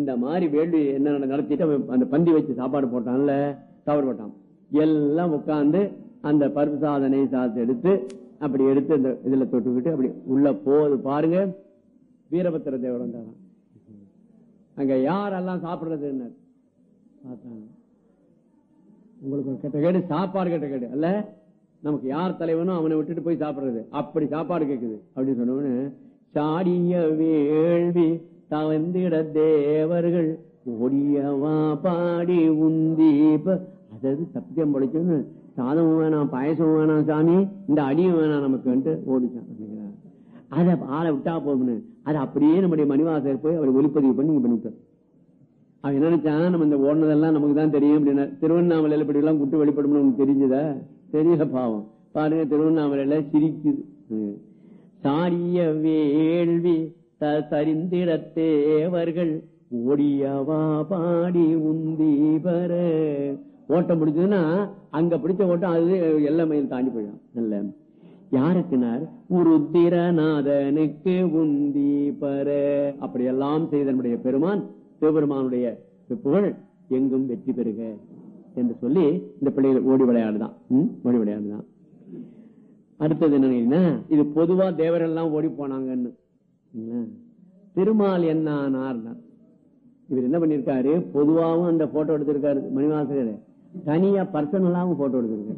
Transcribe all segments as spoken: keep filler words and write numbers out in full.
இந்த மாதிரி வேள்வி என்ன நடத்திட்டு அந்த பந்தி வச்சு சாப்பாடு போட்டான்ல, சாப்பாடு போட்டான். எல்லாம் உட்கார்ந்து அந்த பருப்பு சாத நெய் சாதத்தை எடுத்து அப்படி எடுத்து இந்த இதுல தொட்டுக்கிட்டு அப்படி உள்ள போது பாருங்க. வீரபத்திர தேவர் வந்தாராம். அங்க யாரெல்லாம் சாப்பிடுறதுன்னு பார்த்தாங்க. உங்களுக்கு ஒரு கெட்ட கேடு, சாப்பாடு கெட்ட கேடு அல்ல, நமக்கு யார் தலைவனும் அவனை விட்டுட்டு போய் சாப்பிடுறது, அப்படி சாப்பாடு கேட்குது அப்படின்னு சொன்னவனு, சாடிய வேள்வி தவந்திட தேவர்கள் ஓடியவா பாடி உந்தி. அதாவது சத்தியம் பொழைச்சோன்னு சாதமும் வேணாம் பாயசமும் வேணாம் சாமி, இந்த அடியும் வேணாம் நமக்கு ஓடிச்சான். அதை ஆளை விட்டா போகணும். அது அப்படியே நம்முடைய மணிவாசகர் போய் அவர் ஒளிப்பதிவு பண்ணி இங்க பண்ணிவிட்டார். அவன் என்ன நினைச்சான், நம்ம இந்த ஓடுனதெல்லாம் நமக்கு தான் தெரியும் அப்படின்னா. திருவண்ணாமலையில இப்படி எல்லாம் குட்டு வெளிப்படும் நமக்கு தெரிஞ்சதா? தெரியல. பாவம் பாருங்க, திருவண்ணாமலையில சிரிக்குது. சாரிய வேள்வி தரிந்திட தேவர்கள் ஓடியவா பாடி உந்தி பெற. ஓட்டம் பிடிச்சதுன்னா அங்க பிடிச்ச ஓட்டம் அது எல்லா மயில் தாண்டி போயிடும். நல்ல யாருக்குனார் உருத்திரநாதனுக்கு உந்தி பெற. அப்படியெல்லாம் செய்த நம்முடைய பெருமான் சிவபெருமானுடைய புகழ் எங்கும் வெற்றி பெறுக என்று சொல்லி இந்த பிள்ளைகள் ஓடி விளையாடுதான். ஓடி விளையாடுதான். அடுத்தது என்ன, இது பொதுவா தேவர்கள் எல்லாம் ஓடி போனாங்கன்னு. திருமால் என்ன ஆனார்? இவர் என்ன பண்ணிருக்காரு, பொதுவாகவும் அந்த போட்டோ எடுத்திருக்காரு மணிவாசகர், தனியா பர்சனலாவும் போட்டோ எடுத்திருக்காரு.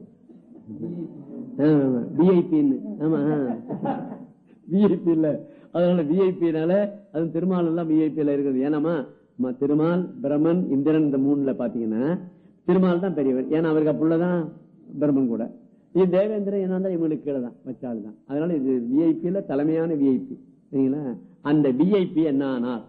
விஐபின்னு. ஆமா, விஐபி இல்ல, அதனால விஐபினால அது திருமால் எல்லாம் விஐபியில இருக்குது. ஏன்னாமா திருமால் பிரம்மன் இந்திரன் இந்த மூணுல பாத்தீங்கன்னா திருமால் தான் பெரியவர். ஏன்னா அவருக்கு அப்புள்ளதான் பிரம்மன் கூட. இது தேவேந்திரன் என்ன இவங்களுக்கு கீழே தான் வச்சாலுதான். அதனால இது விஐபியில தலைமையான விஐபி. சரிங்களா? அந்த விஐபி என்ன ஆனார்?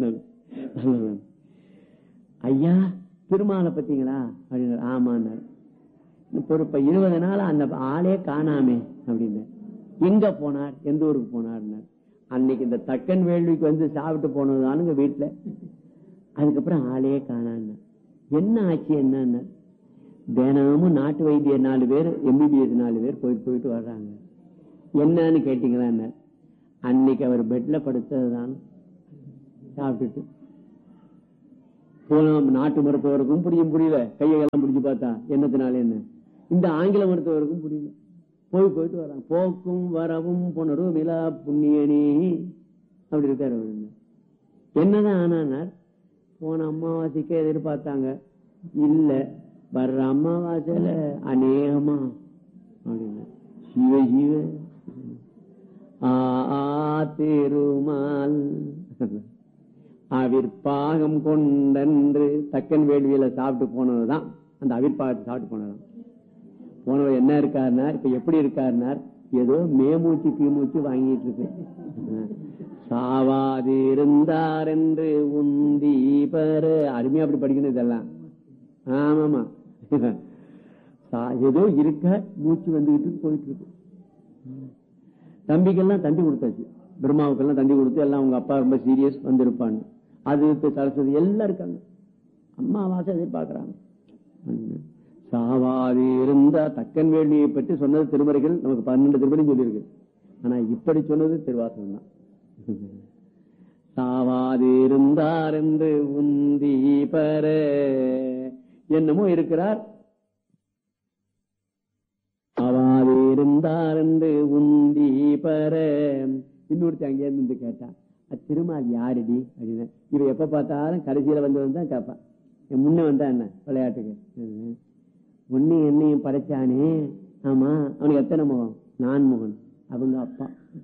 ஐயா திருமாலை பத்தீங்களா அப்படின்னு. ஆமான்னார். பொறுப்ப இருபது நாள் அந்த ஆளே காணாமே அப்படின்னு. எங்க போனார், எந்த ஊருக்கு போனார்? அன்னைக்கு இந்த தக்கன் வேள்விக்கு வந்து சாப்பிட்டு போனதுனாலுங்க வீட்டுல. அதுக்கப்புறம் ஆளே காணான்னு. என்ன ஆச்சு என்னன்னு, தினமும் நாட்டு வைத்தியர் நாலு பேர், எம்பிபிஎஸ் நாலு பேர் போயிட்டு போயிட்டு வர்றாங்க. என்னன்னு கேட்டீங்களா? அன்னைக்கு அவர் பெட்ல படுத்ததுதான் சாப்பிட்டுட்டு போன. நாட்டு மருத்துவருக்கும் புரியும் புரியல, கையெல்லாம் பிடிச்சு பார்த்தா என்னத்தினால என்ன, இந்த ஆங்கில மருத்துவருக்கும் புரியல. போய் போயிட்டு வர்றாங்க. போக்கும் வரவும் புனரு விழா புண்ணியனி அப்படி இருக்காரு. என்னதான் ஆனார்? போன அமாவாசைக்கு எதிர்பார்த்தாங்க, இல்ல வர்ற அமாவாசையில அநேகமா அப்படின்னு. சிவ சிவ ஆ திருமால் அவிர்பாகம் கொண்டன்று தக்கன் வேள்வியில சாப்பிட்டு போனதுதான். அந்த அவிர்பாகத்தை சாப்பிட்டு போனதுதான். போனவர் என்ன இருக்காருனார், இப்ப எப்படி இருக்காருனார், ஏதோ மேமூச்சு கீமூச்சு வாங்கிட்டு இருக்கு. சாவாது இருந்தார் என்று உந்தி பெற. அருமையா அப்படி படிக்கணும் இதெல்லாம். ஆமாமா, ஏதோ இருக்க மூச்சு வந்துகிட்டு போயிட்டு இருக்கு. தம்பிக்கெல்லாம் தண்டி கொடுத்தாச்சு, பிரம்மாவுக்கெல்லாம் தண்டி கொடுத்து எல்லாம் உங்க அப்பா ரொம்ப சீரியஸ் வந்திருப்பான்னு. அது சரஸ்வதி எல்லாம் இருக்காங்க, அம்மாவாசை எதிர்பார்க்கிறாங்க. சாவாது இருந்தா தக்கன் வேள்வியை பற்றி சொன்னது திருமறைகள் நமக்கு பன்னெண்டு திருமணி சொல்லியிருக்கு. ஆனா இப்படி சொன்னது திருவாசகம் தான். சாவாது இருந்தார் என்று உந்தி பெற. என்னமோ இருக்கிறார், சாவாது இருந்தார் என்று உந்தி பெற. இன்னொருத்தி அங்கே இருந்து கேட்டா, திருமால் யாருடி அப்படின்னு. இவ எப்ப பார்த்தாலும் கடைசியில வந்தவன் தான் கேட்பான். முன்ன வந்தா என்ன விளையாட்டுக்கு, ஒன்னு என்னையும் படைச்சானே. ஆமா, அவனுக்கு எத்தனை முகம்? நான்முகன். அவங்க அப்பா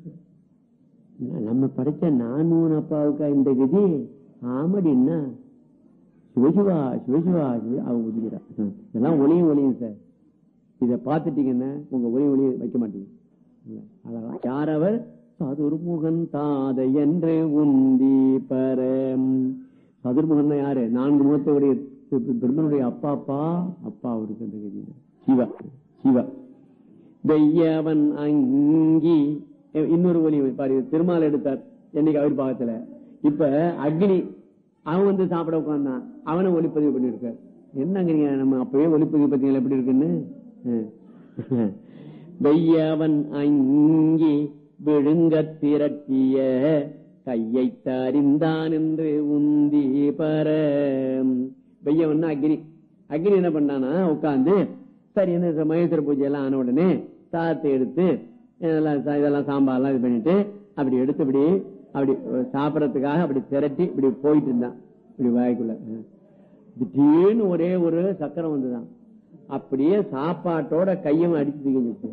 நம்ம படைச்ச நான்முகன் அப்பாவுக்கா இந்த விதி? ஆமாடின்னா சிவசிவா சிவசிவா அவங்க ஒதுக்கிறா. இதெல்லாம் ஒளியும் ஒளியும் சார். இத பாத்துட்டீங்கன்னா உங்க ஒளி ஒளி வைக்க மாட்டீங்க. யார் அவர்? சதுர்முகன் தாத என்று உந்தி பெற. சதுர்முகன் யாரு? நான்கு முகத்தோடைய பிரம்மனுடைய அப்பா அப்பா அப்பா அவருக்கு சிவா. சிவா வெய்யவன் அங்கி. இன்னொரு ஒலி பாரு, திருமால் எடுத்தார் என்னைக்கு அவர் பாகத்துல. இப்ப அக்னி அவன் வந்து சாப்பிட உட்கார்ந்தான், அவனை ஒளிப்பதிவு பண்ணிருக்கார். என்னங்கிறீங்க, நம்ம அப்பவே ஒளிப்பதிவு பத்தீங்களா எப்படி இருக்குன்னு. வெய்யவன் அங்கி விழுங்க திரட்டிய கையை தறிந்தான் என்று உந்தி பர. வெய்யவன்னா அக்னி. அக்னி என்ன பண்ணானா உட்காந்து சரி என்ன மகேஸ்வர பூஜை எல்லாம் ஆன உடனே சாதத்தை எடுத்து இதெல்லாம் இதெல்லாம் சாம்பார்லாம் இது பண்ணிட்டு அப்படி எடுத்து இப்படி அப்படி சாப்பிடறதுக்காக அப்படி திரட்டி இப்படி போயிட்டு இருந்தான் இப்படி வாய்க்குள்ள. திடீர்னு ஒரே ஒரு சக்கரம் வந்துதான், அப்படியே சாப்பாட்டோட கையும் அடிச்சு.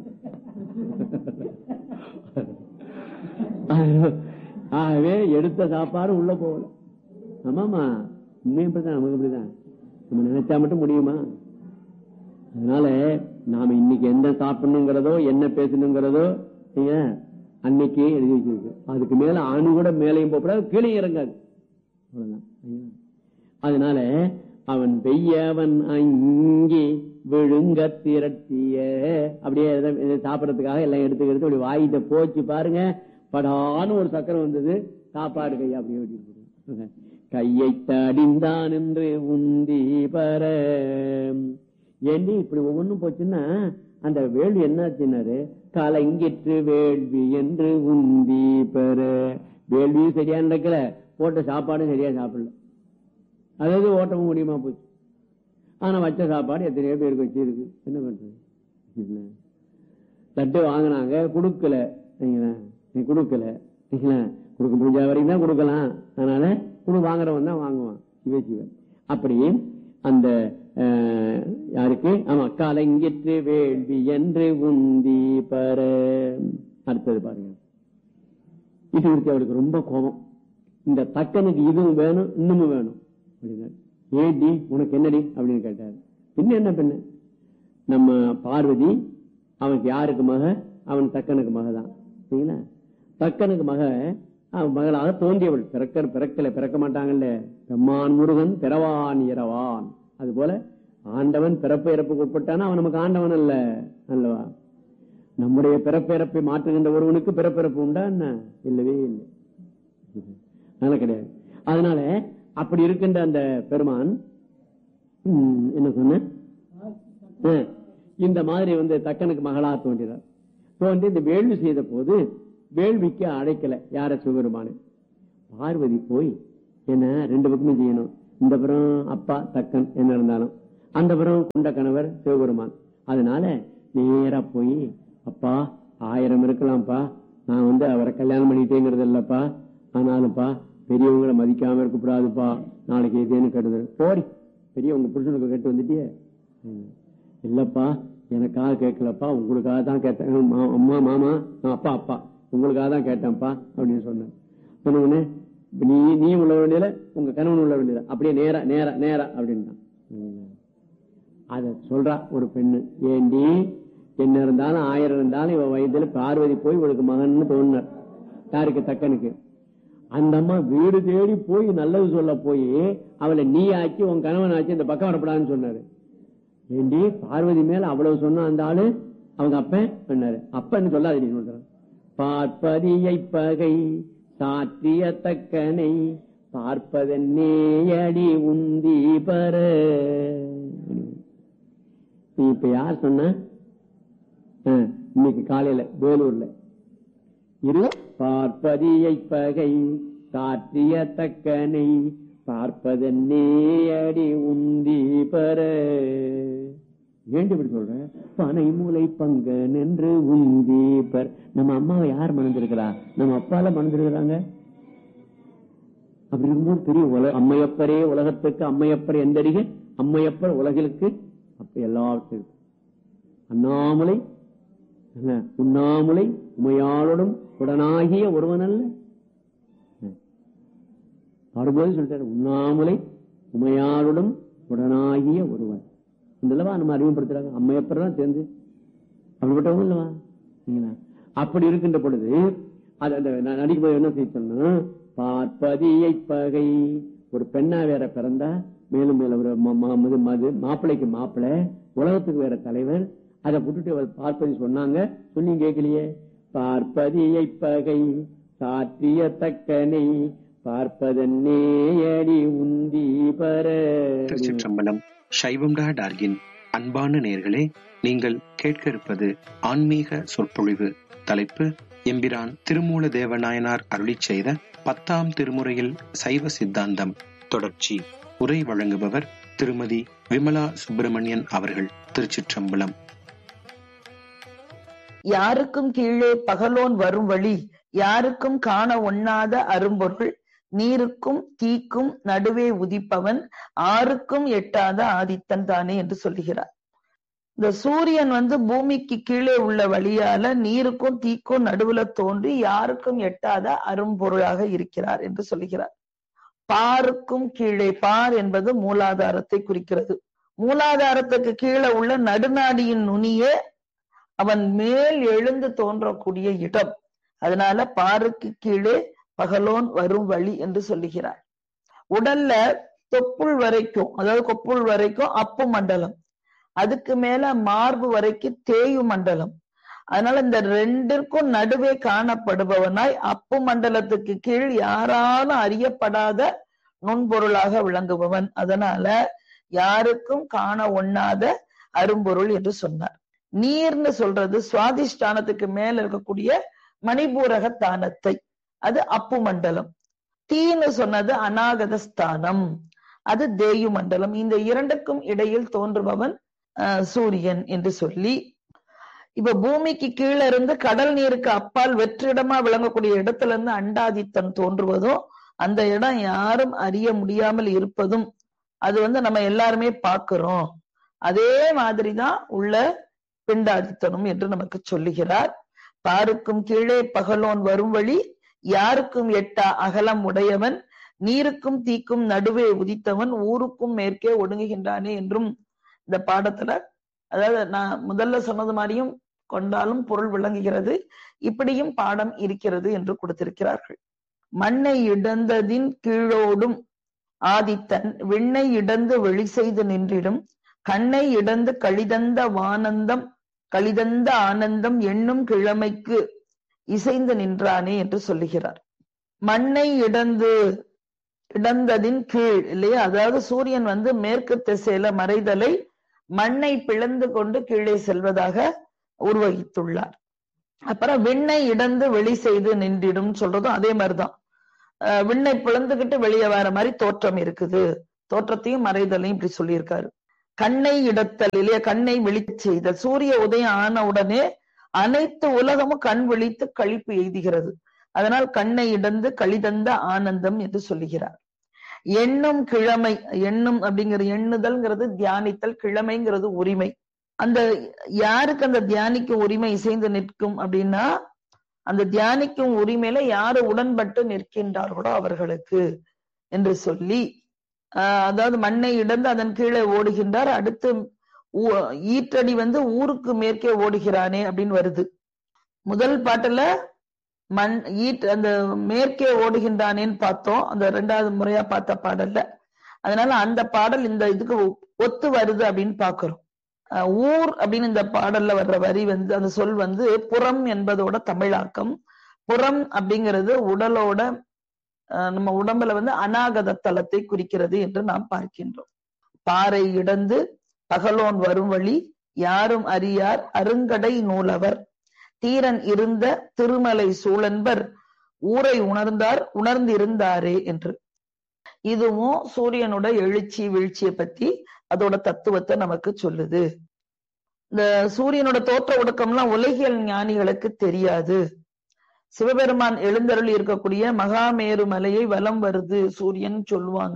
ஆகவே எடுத்த சாப்பாடு உள்ள போகல. ஆமாமா, உண்மையும் இப்படிதான், நமக்கு இப்படிதான். நம்ம நினைச்சா மட்டும் முடியுமா? அதனால நாம இன்னைக்கு என்ன சாப்பிடணுங்கிறதோ என்ன பேசணுங்கிறதோ அன்னைக்கே எழுதி வச்சிருக்கு. அதுக்கு மேல அணு கூட மேலையும் போகக்கூடாது, கீழே இறங்காது. அவ்வளவுதான். அதனால அவன் பெய்யவன் அங்கே விழுங்க திரட்டிய அப்படியே சாப்பிடறதுக்காக எல்லாம் எடுத்து எடுத்து அப்படி வாயிட்ட போச்சு பாருங்க. படான்னு ஒரு சக்கரம் வந்தது, சாப்பாடு கையா அப்படியே வெட்டி கையை தடிந்தான் என்று உந்தி பர. ஏண்டி இப்படி ஒவ்வொன்னும் போச்சுன்னா அந்த வேள்வி என்னாச்சுன்னாரு, கலங்கிற்று வேள்வி என்று உந்தி பெற. வேள்வியும் சரியா நடக்கல, போட்ட சாப்பாடும் சரியா சாப்பிடல. அதாவது ஓட்டமும் முடியுமா போச்சு. ஆனா வச்ச சாப்பாடு எத்தனையோ பேருக்கு வச்சிருக்கு, என்ன பண்றது? தட்டு வாங்கினாங்க, கொடுக்கல. கொடுக்கல, கொடுக்க முடிஞ்ச வரைக்கும் தான் கொடுக்கலாம். அதனால குடு வாங்குறவன் தான் வாங்குவான். சிவ சிவன். அப்படி அந்த யாருக்கு ஆமா கலங்கிற்று வேள்வி என்று உந்தி பர. அடுத்தது பாருங்க, இது இருக்கு அவளுக்கு ரொம்ப கோபம். இந்த தக்கனுக்கு இதுவும் வேணும் இன்னமும் வேணும் அப்படின்னா, ஏடி உனக்கு என்னடி அப்படின்னு கேட்டாரு. பின்ன என்ன பெண்ணு, நம்ம பார்வதி அவனுக்கு யாருக்கு மக, அவன் தக்கனுக்கு மகதான். சரிங்களா? தக்கனுக்கு மக அவன் மகளாக தோன்றியவள். பிறக்க பிறக்கல பிறக்க மாட்டாங்கல்ல. பெம்மான் முருகன் பிறவான் இரவான். அது போல ஆண்டவன் பிறப்பு இறப்புக்கு உட்பட்டானா அவன் நமக்கு ஆண்டவன் அல்ல அல்லவா? நம்முடைய பிறப்பிறப்பை மாற்றுகின்ற ஒருவனுக்கு பிறப்பிறப்பு உண்டா என்ன? இல்லவே இல்லை, அதனால கிடையாது. அதனால அப்படி இருக்கின்ற அந்த பெருமான் என்ன சொன்ன, இந்த மாதிரி வந்து தக்கனுக்கு மகளா தோன்றினார். தோன்றி இந்த வேள்வி செய்த போது வேள்விக்கு அழைக்கல யார, சிவபெருமானு. பார்வதி போய் என்ன ரெண்டு பக்கமும் செய்யணும். இந்த புறம் அப்பா தக்கன் என்ன இருந்தாலும், அந்த புறம் கொண்ட கணவர் சிவபெருமான். அதனால நேரா போய், அப்பா ஆயிரம் இருக்கலாம்ப்பா, நான் வந்து அவரை கல்யாணம் பண்ணிட்டேங்கிறது இல்லப்பா, ஆனாலும்ப்பா பெரியவங்களை மதிக்காம இருக்கக்கூடாதுப்பா, நாளைக்கு எதேன்னு கேட்டு போரி பெரிய உங்க புருஷனுக்கு கேட்டு வந்துட்டியே. இல்லப்பா எனக்காக கேட்கலப்பா, உங்களுக்காக தான் கேட்டேன். அம்மா மாமா அப்பா அப்பா உங்களுக்காக தான் கேட்டேன்ப்பா அப்படின்னு சொன்னேன். சொன்ன நீ நீ உள்ள வேண்டியல உங்க கணவன் உள்ள வேண்டியல அப்படியே நேரா நேரா நேரா அப்படின்ட்டான். அத சொல்றா ஒரு பெண்ணு, ஏண்டி என்ன இருந்தாலும் ஆயிரம் இருந்தாலும் இவன் வயதுல பார்வதி போய் இவளுக்கு மகன் தோணுனார். யாருக்கு? தக்கனுக்கு. அந்த அம்மா வீடு தேடி போய் நல்லது சொல்ல போய் அவளை நீ ஆச்சு உன் கணவன் ஆச்சு இந்த பக்கம் வரப்படாதுன்னு சொன்னாரு. ஏண்டி பார்வதி மேல அவ்வளவு சொன்ன அந்த ஆளு அவங்க அப்ப சொன்னாரு. அப்பன்னு சொல்லாது சொல்றான். பார்ப்பதியை பகை சாற்றிய தக்கனை பார்ப்பதன்னேயடி உந்தி பர. இப்ப யார் சொன்ன? இன்னைக்கு காலையில வேலூர்ல இரு. பார்ப்பதியை பகை சாற்றிய தக்கனை பார்ப்பதன்னேயடி உந்தி பர. ஏண்டு இப்படி சொல்ற? பனை மூளை பங்கன் என்று உந்தி பர். நம்ம அம்மாவை யார் மணந்திருக்கிறா? நம்ம அப்பால மணந்திருக்கிறாங்க. அப்படி இருக்கும்போது பெரிய உலக அம்மையப்பரே உலகத்துக்கு அம்மையப்பர் எந்தடிக அம்மையப்பர் உலகிற்கு அப்ப எல்லாத்துக்கும் அண்ணாமலை உண்ணாமலை உமையாளோடும் உடனாகிய ஒருவன் அல்ல. பாடும்போது சொல்லிட்டாரு, உண்ணாமலை உமையாளுடன் உடனாகிய ஒருவன். இல்லவா நம்ம அறிமுகப்படுத்துறாங்க. அம்மையப்பர் தான் சேர்ந்து அப்படிப்பட்டவங்க இல்லவா? அப்படி இருக்கின்ற பொழுது அது அந்த நடிக்கும்போது என்ன செய்ய சொன்னா, பார்ப்பதியை பகை. ஒரு பெண்ணா வேற பிறந்தா மேலும் மேல ஒரு மது மது மாப்பிள்ளைக்கு மாப்பிள்ளை, உலகத்துக்கு வேற தலைவர். அதை விட்டுட்டு பார்ப்பதி சொன்னாங்க, சொல்லி கேட்கலையே. பார்ப்பதியை பகை சாற்றிய தக்கனை பார்ப்பதன்னேயடி உந்தி பர. திருச்சிற்றம்பலம். சைவம் டா டார்கின் அன்பான நேயர்களே, நீங்கள் கேட்க இருப்பது ஆன்மீக சொற்பொழிவு. தலைப்பு எம்பிரான் திருமூல தேவநாயனார் அருளிச் செய்த பத்தாம் திருமுறையில் சைவ சித்தாந்தம் தொடர்ச்சி. உரை வழங்குபவர் திருமதி விமலா சுப்பிரமணியன் அவர்கள். திருச்சிற்றம்பலம். யாருக்கும் கீழே பகலோன் வரும் வழி, யாருக்கும் காண ஒண்ணாத அரும்பொருள், நீருக்கும் தீக்கும் நடுவே உதிப்பவன், ஆருக்கும் எட்டாத ஆதித்தன் தானே என்று சொல்லுகிறார். இந்த சூரியன் வந்து பூமிக்கு கீழே உள்ள வழியால நீருக்கும் தீக்கும் நடுவுல தோன்றி யாருக்கும் எட்டாத அரும்பொருளாக இருக்கிறார் என்று சொல்லுகிறார். பாருக்கும் கீழே, பார் என்பது மூலாதாரத்தை குறிக்கிறது. மூலாதாரத்துக்கு கீழே உள்ள நடுநாடியின் நுனியே அவன் மேல் எழுந்து தோன்றக்கூடிய இடம். அதனால பாருக்கு கீழே பகலோன் வரும் வழி என்று சொல்லுகிறார். உடல்ல தொப்புள் வரைக்கும், அதாவது கொப்புள் வரைக்கும் அப்பு மண்டலம், அதுக்கு மேல மார்பு வரைக்கும் தேயு மண்டலம். அதனால இந்த ரெண்டிற்கும் நடுவே காணப்படுபவனாய் அப்பு மண்டலத்துக்கு கீழ் யாராலும் அறியப்படாத நுண்பொருளாக விளங்குபவன். அதனால யாருக்கும் காண ஒண்ணாத அரும்பொருள் என்று சொன்னார். நீர்னு சொல்றது சுவாதிஷ்டானத்துக்கு மேல இருக்கக்கூடிய மணிபூரக தானத்தை, அது அப்பு மண்டலம். தீன்னு சொன்னது அநாகத ஸ்தானம், அது தேயு மண்டலம். இந்த இரண்டுக்கும் இடையில் தோன்றுபவன் அஹ் சூரியன் என்று சொல்லி, இப்ப பூமிக்கு கீழே இருந்து கடல் நீருக்கு அப்பால் வெற்றிடமா விளங்கக்கூடிய இடத்துல இருந்து அண்டாதித்தன் தோன்றுவதும், அந்த இடம் யாரும் அறிய முடியாமல் இருப்பதும், அது வந்து நம்ம எல்லாருமே பார்க்கிறோம். அதே மாதிரிதான் உள்ள பிண்டாதித்தனும் என்று நமக்கு சொல்லுகிறார். பாருக்கும் கீழே பகலோன் வரும் வழி, யாருக்கும் எட்டா அகலம் உடையவன், நீருக்கும் தீக்கும் நடுவே உதித்தவன், ஊருக்கும் மேற்கே ஒடுங்குகின்றானே என்றும் இந்த பாடத்துல, அதாவது நான் முதல்ல சொன்னது மாதிரியும் கொண்டாலும் பொருள் விளங்குகிறது, இப்படியும் பாடம் இருக்கிறது என்று கொடுத்திருக்கிறார்கள். மண்ணை இடந்ததின் கீழோடும் ஆதித்தன், விண்ணை இடந்து வெளி செய்து நின்றிடும், கண்ணை இடந்து கழிதந்த வானந்தம் கழிதந்த ஆனந்தம் என்னும் கிழமைக்கு இசைந்து நின்றானே என்று சொல்லுகிறார். மண்ணை இடந்து, இடந்ததின் கீழ் இல்லையா, அதாவது சூரியன் வந்து மேற்கு திசையில மறைதலை மண்ணை பிளந்து கொண்டு கீழே செல்வதாக உருவகித்துள்ளார். அப்புறம் விண்ணை இடந்து வெளி செய்து நின்றிடும் சொல்றதும் அதே மாதிரிதான். அஹ் விண்ணை பிளந்துகிட்டு வெளியே வர மாதிரி தோற்றம் இருக்குது, தோற்றத்தையும் மறைதலையும் இப்படி சொல்லியிருக்காரு. கண்ணை இடத்தல் இல்லையா, கண்ணை விழித்து செய்தல். சூரிய உதயம் ஆன உடனே அனைத்து உலகமும் கண் விழித்து கழிப்பு எய்துகிறது. அதனால் கண்ணை இடந்து கழிதந்த ஆனந்தம் என்று சொல்லுகிறார். எண்ணும் கிழமை, எண்ணும் அப்படிங்கிற எண்ணுதல்ங்கிறது தியானித்தல், கிழமைங்கிறது உரிமை. அந்த யாருக்கு அந்த தியானிக்கும் உரிமை இசைந்து நிற்கும் அப்படின்னா, அந்த தியானிக்கும் உரிமையில யாரு உடன்பட்டு நிற்கின்றார்களோ அவர்களுக்கு என்று சொல்லி, ஆஹ் அதாவது மண்ணை இடந்து அதன் கீழே ஓடுகின்றார். அடுத்து ஈற்றடி வந்து ஊருக்கு மேற்கே ஓடுகிறானே அப்படின்னு வருது. முதல் பாட்டுல மண் ஈட் அந்த மேற்கே ஓடுகின்றானேன்னு பார்த்தோம், அந்த ரெண்டாவது முறையா பார்த்த பாடல்ல. அதனால அந்த பாடல் இந்த இதுக்கு ஒத்து வருது அப்படின்னு பாக்குறோம். ஊர் அப்படின்னு இந்த பாடல்ல வர்ற வரி வந்து, அந்த சொல் வந்து புறம் என்பதோட தமிழாக்கம். புறம் அப்படிங்கிறது உடலோட, நம்ம உடம்புல வந்து அநாகத தலத்தை குறிக்கிறது என்று நாம் பார்க்கின்றோம். பாறை இடந்து பகலோன் வரும் வழி, யாரும் அறியார் அருங்கடை நூலவர், தீரன் இருந்த திருமலை சூழன்பர், ஊரை உணர்ந்தார் உணர்ந்திருந்தாரே என்று. இதுவும் சூரியனோட எழுச்சி வீழ்ச்சியை பத்தி அதோட தத்துவத்தை நமக்கு சொல்லுது. இந்த சூரியனோட தோற்ற ஒடுக்கம்லாம் உலகியல் ஞானிகளுக்கு தெரியாது. சிவபெருமான் எழுந்தருளி இருக்கக்கூடிய மகாமேரு மலையை வலம் வருது சூரியன் சொல்லுவாங்க.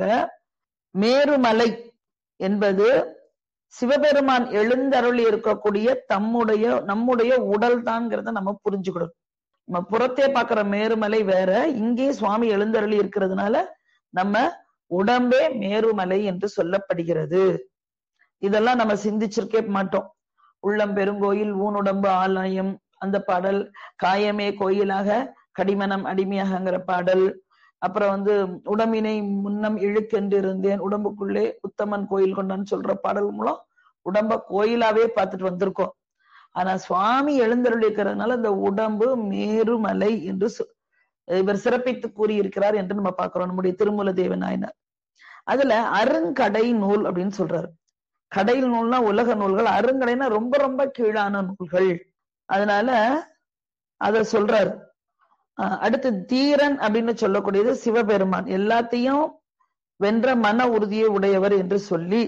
மேருமலை என்பது சிவபெருமான் எழுந்தருளி இருக்கக்கூடிய தம்முடைய நம்முடைய உடல் தான்ங்கிறத நம்ம புரிஞ்சுக்கணும். நம்ம புறத்தே பாக்குற மேருமலை வேற, இங்கே சுவாமி எழுந்தருளி இருக்கிறதுனால நம்ம உடம்பே மேருமலை என்று சொல்லப்படுகிறது. இதெல்லாம் நம்ம சிந்திச்சிருக்கே மாட்டோம். உள்ளம் பெருங்கோயில் ஊனுடம்பு ஆலயம் அந்த பாடல், காயமே கோயிலாக கடிமனம் அடிமையாகங்கிற பாடல், அப்புறம் வந்து உடம்பினை முன்னம் இழுக்கென்று இருந்தேன் உடம்புக்குள்ளே உத்தமன் கோயில் கொண்டான்னு சொல்ற பாடல் மூலம் உடம்ப கோயிலாவே பார்த்துட்டு வந்திருக்கோம். ஆனா சுவாமி எழுந்தருளி இருக்கிறதுனால இந்த உடம்பு மேருமலை என்று இவர் சிறப்பித்து கூறியிருக்கிறார் என்று நம்ம பார்க்கிறோம் நம்முடைய திருமூல தேவ நாயனார். அதுல அருங்கடை நூல் அப்படின்னு சொல்றாரு. கடை நூல்னா உலக நூல்கள், அருங்கடைனா ரொம்ப ரொம்ப கீழான நூல்கள். அதனால அத சொல்றாரு. அஹ் அடுத்து தீரன் அப்படின்னு சொல்லக்கூடியது சிவபெருமான், எல்லாத்தையும் வென்ற மன உறுதியை உடையவர் என்று சொல்லி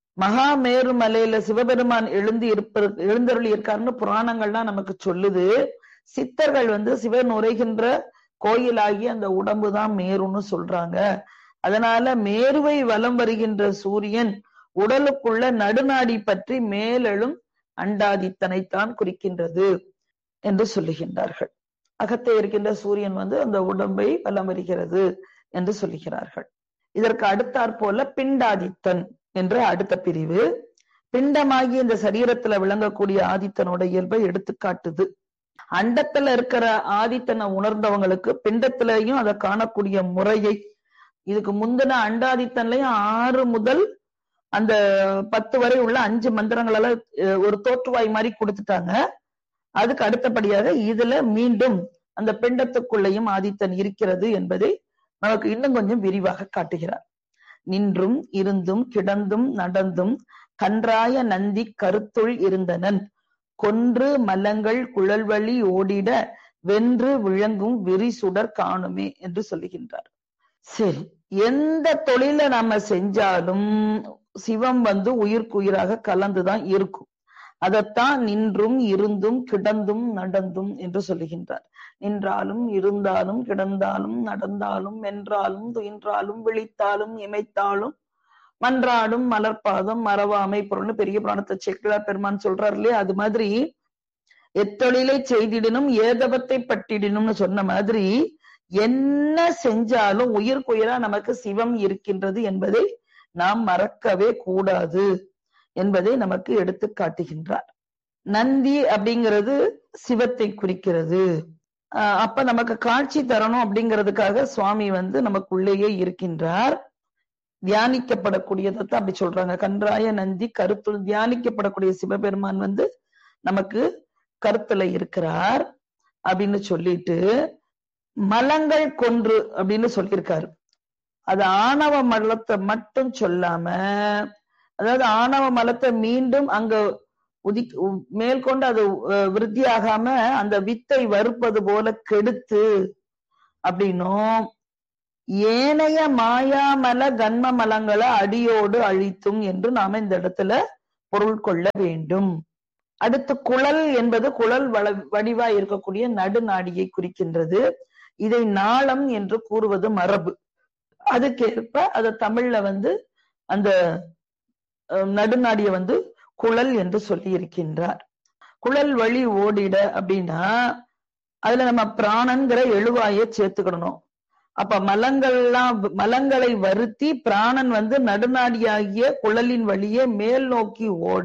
மகாமேரு மலையில சிவபெருமான் எழுந்து இருப்ப எழுந்தருளி இருக்காருன்னு புராணங்கள்லாம் நமக்கு சொல்லுது. சித்தர்கள் வந்து சிவன் உரைகின்ற கோயிலாகி அந்த உடம்புதான் மேருன்னு சொல்றாங்க. அதனால மேருவை வலம் வருகின்ற சூரியன் உடலுக்குள்ள நடுநாடி பற்றி மேலெழும் அண்டாதித்தனைத்தான் குறிக்கின்றது என்று சொல்லுகின்றார்கள். அகத்தே இருக்கின்ற சூரியன் வந்து அந்த உடம்பை வலம் வருகிறது என்று சொல்லுகிறார்கள். இதற்கு அடுத்தாற் போல பிண்டாதித்தன் என்ற அடுத்த பிரிவு பிண்டமாகி இந்த சரீரத்துல விளங்கக்கூடிய ஆதித்தனோட இயல்பை எடுத்து காட்டுது. அண்டத்துல இருக்கிற ஆதித்தனை உணர்ந்தவங்களுக்கு பிண்டத்திலையும் அதை காணக்கூடிய முறையை, இதுக்கு முந்தின அண்டாதித்தன்லயும் ஆறு முதல் அந்த பத்து வரை உள்ள அஞ்சு மந்திரங்களால ஒரு தோற்றுவாய் மாதிரி கொடுத்துட்டாங்க. அதுக்கு அடுத்தபடியாக இதுல மீண்டும் அந்த பிண்டத்துக்குள்ளேயும் ஆதித்தன் இருக்கிறது என்பதை நமக்கு இன்னும் கொஞ்சம் விரிவாக காட்டுகிறார். நின்றும் இருந்தும் கிடந்தும் நடந்தும் கன்றாய நந்தி கருத்துள் இருந்தனன் கொன்று மலங்கள் குழல்வழி ஓடிட வென்று விளங்கும் விரிசுடர் காணுமே என்று சொல்லுகின்றார். சரி, எந்த தொழிலை நாம செஞ்சாலும் சிவம் வந்து உயிர்க்குயிராக கலந்துதான் இருக்கும். அதைத்தான் நின்றும் இருந்தும் கிடந்தும் நடந்தும் என்று சொல்லுகின்றார். நின்றாலும் இருந்தாலும் கிடந்தாலும் நடந்தாலும் வென்றாலும் துயின்றாலும் விழித்தாலும் இமைத்தாலும் மன்றாடும் மலர்பாதம் மறவாமை பொருள்னு பெரிய புராணத்தை சேக்கிழார் பெருமான் சொல்றாரு இல்லையா, அது மாதிரி எத்தொழிலை செய்திடனும் ஏதவத்தை பட்டிடணும்னு சொன்ன மாதிரி என்ன செஞ்சாலும் உயிர்க்குயிரா நமக்கு சிவம் இருக்கின்றது என்பதை நாம் மறக்கவே கூடாது என்பதை நமக்கு எடுத்து காட்டுகின்றார். நந்தி அப்படிங்கிறது சிவத்தை குறிக்கிறது. ஆஹ் அப்ப நமக்கு காட்சி தரணும் அப்படிங்கிறதுக்காக சுவாமி வந்து நமக்குள்ளேயே இருக்கின்றார். தியானிக்கப்படக்கூடியதான் அப்படி சொல்றாங்க. கன்றாய நந்தி கருத்துள் தியானிக்கப்படக்கூடிய சிவபெருமான் வந்து நமக்கு கருத்துல இருக்கிறார் அப்படின்னு சொல்லிட்டு மலங்கள் கொன்று அப்படின்னு சொல்லியிருக்காரு. அது ஆணவ மலத்தை மட்டும் சொல்லாம, அதாவது ஆணவ மலத்தை மீண்டும் அங்க உதி மேற்கொண்டு அது விருத்தியாகாம அந்த வித்தை வறுப்பது போல கெடுத்து அப்படின்னும் ஏனைய மாயாமல கன்ம மலங்களை அடியோடு அழித்தும் என்று நாம இந்த இடத்துல பொருள் கொள்ள வேண்டும். அடுத்து குழல் என்பது குழல் வள வடிவா இருக்கக்கூடிய நடுநாடியை குறிக்கின்றது. இதை நாளம் என்று கூறுவது மரபு. அதுக்கேற்ப அத தமிழ்ல வந்து அந்த நடுநாடிய வந்து குழல் என்று சொல்லி இருக்கின்றார். குழல் வழி ஓடிட அப்படின்னா அதுல நம்ம பிராணங்கிற எழுவாயை சேர்த்துக்கணும். அப்ப மலங்கள்லாம் மலங்களை வருத்தி பிராணன் வந்து நடுநாடியாகிய குழலின் வழியே மேல் நோக்கி ஓட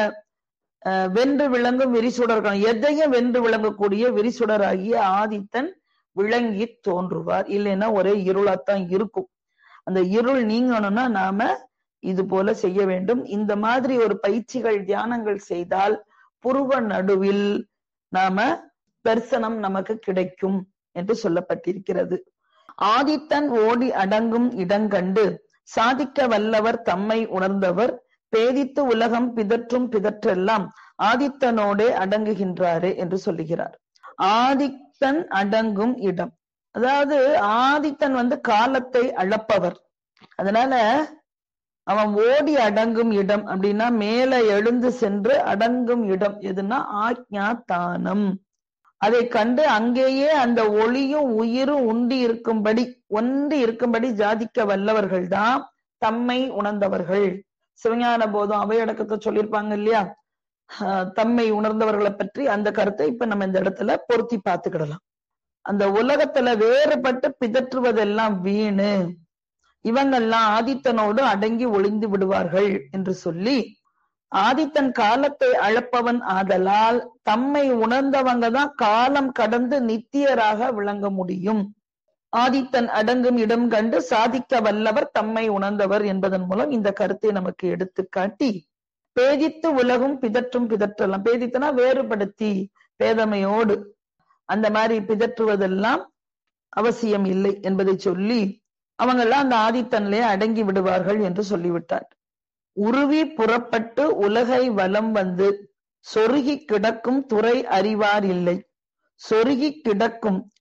வென்று விளங்கும் விரிசுடர்கள், எதையும் வென்று விளங்கக்கூடிய விரிசுடராகிய ஆதித்தன் விளங்கி தோன்றுவார். இல்லைன்னா ஒரே இருளாத்தான் இருக்கும். அந்த இருள் நீங்கணும்னா நாம இது போல செய்ய வேண்டும். இந்த மாதிரி ஒரு பயிற்சிகள் தியானங்கள் செய்தால் புருவ நடுவில் நாம தரிசனம் நமக்கு கிடைக்கும் என்று சொல்லப்பட்டிருக்கிறது. ஆதித்தன் ஓடி அடங்கும் இடங்கண்டு சாதிக்க வல்லவர் தம்மை உணர்ந்தவர் பேதித்து உலகம் பிதற்றும் பிதற்றெல்லாம் ஆதித்தனோடே அடங்குகின்றாரே என்று சொல்லுகிறார். ஆதித்தன் அடங்கும் இடம், அதாவது ஆதித்தன் வந்து காலத்தை அளப்பவர். அதனால அவன் ஓடி அடங்கும் இடம் அப்படின்னா மேல எழுந்து சென்று அடங்கும் இடம் எதுன்னா ஆக்ஞா தானம். அதை கண்டு அங்கேயே அந்த ஒளியும் உயிரும் உண்டி இருக்கும்படி ஒன்றி இருக்கும்படி ஜாதிக்க வல்லவர்கள் தான் தம்மை உணர்ந்தவர்கள். சிவஞான போதம் அவையடக்கத்தை சொல்லியிருப்பாங்க இல்லையா, தம்மை உணர்ந்தவர்களை பற்றி அந்த கருத்தை இப்ப நம்ம இந்த இடத்துல பொருத்தி பார்த்துக்கிடலாம். அந்த உலகத்துல வேறுபட்டு பிதற்றுவதெல்லாம் வீணு, இவங்கெல்லாம் ஆதித்தனோடு அடங்கி ஒளிந்து விடுவார்கள் என்று சொல்லி ஆதித்தன் காலத்தை அளப்பவன் ஆதலால் தம்மை உணர்ந்தவங்க தான் காலம் கடந்து நித்தியராக விளங்க முடியும். ஆதித்தன் அடங்கும் இடம் கண்டு சாதிக்க வல்லவர் தம்மை உணர்ந்தவர் என்பதன் மூலம் இந்த கருத்தை நமக்கு எடுத்து காட்டி பேதித்து உலகும் பிதற்றும் பிதற்றலாம். பேதித்தனா வேறுபடுத்தி பேதமையோடு அந்த மாதிரி பிதற்றுவதெல்லாம் அவசியம் இல்லை என்பதை சொல்லி அவங்க எல்லாம் அந்த ஆதித்தன்லே அடங்கி விடுவார்கள் என்று சொல்லிவிட்டார். உருவி புறப்பட்டு உலகை வலம் வந்து சொருகி கிடக்கும் துறை அறிவார் இல்லை. சொருகி கிடக்கும்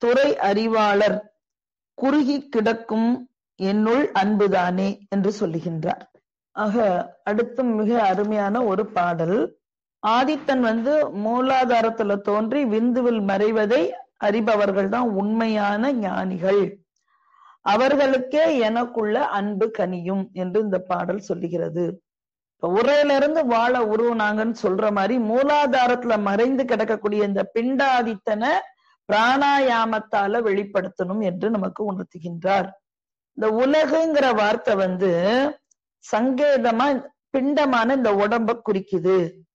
துறை அறிவாளர் குறுகி கிடக்கும் என்னுள் அன்புதானே என்று சொல்லுகின்றார். ஆக அடுத்தும் மிக அருமையான ஒரு பாடல். ஆதித்தன் வந்து மூலாதாரத்துல தோன்றி விந்துவில் மறைவதை அறிபவர்கள் தான் உண்மையான ஞானிகள், அவர்களுக்கே எனக்குள்ள அன்பு கனியும் என்று இந்த பாடல் சொல்லுகிறது. இப்ப உரையிலிருந்து வாழ உருவனாங்கன்னு சொல்ற மாதிரி மூலாதாரத்துல மறைந்து கிடக்கக்கூடிய இந்த பிண்டாதித்தனை பிராணாயாமத்தால வெளிப்படுத்தணும் என்று நமக்கு உணர்த்துகின்றார். இந்த உலகுங்கிற வார்த்தை வந்து சங்கேதமா பிண்டமான இந்த உடம்ப குறிக்குது.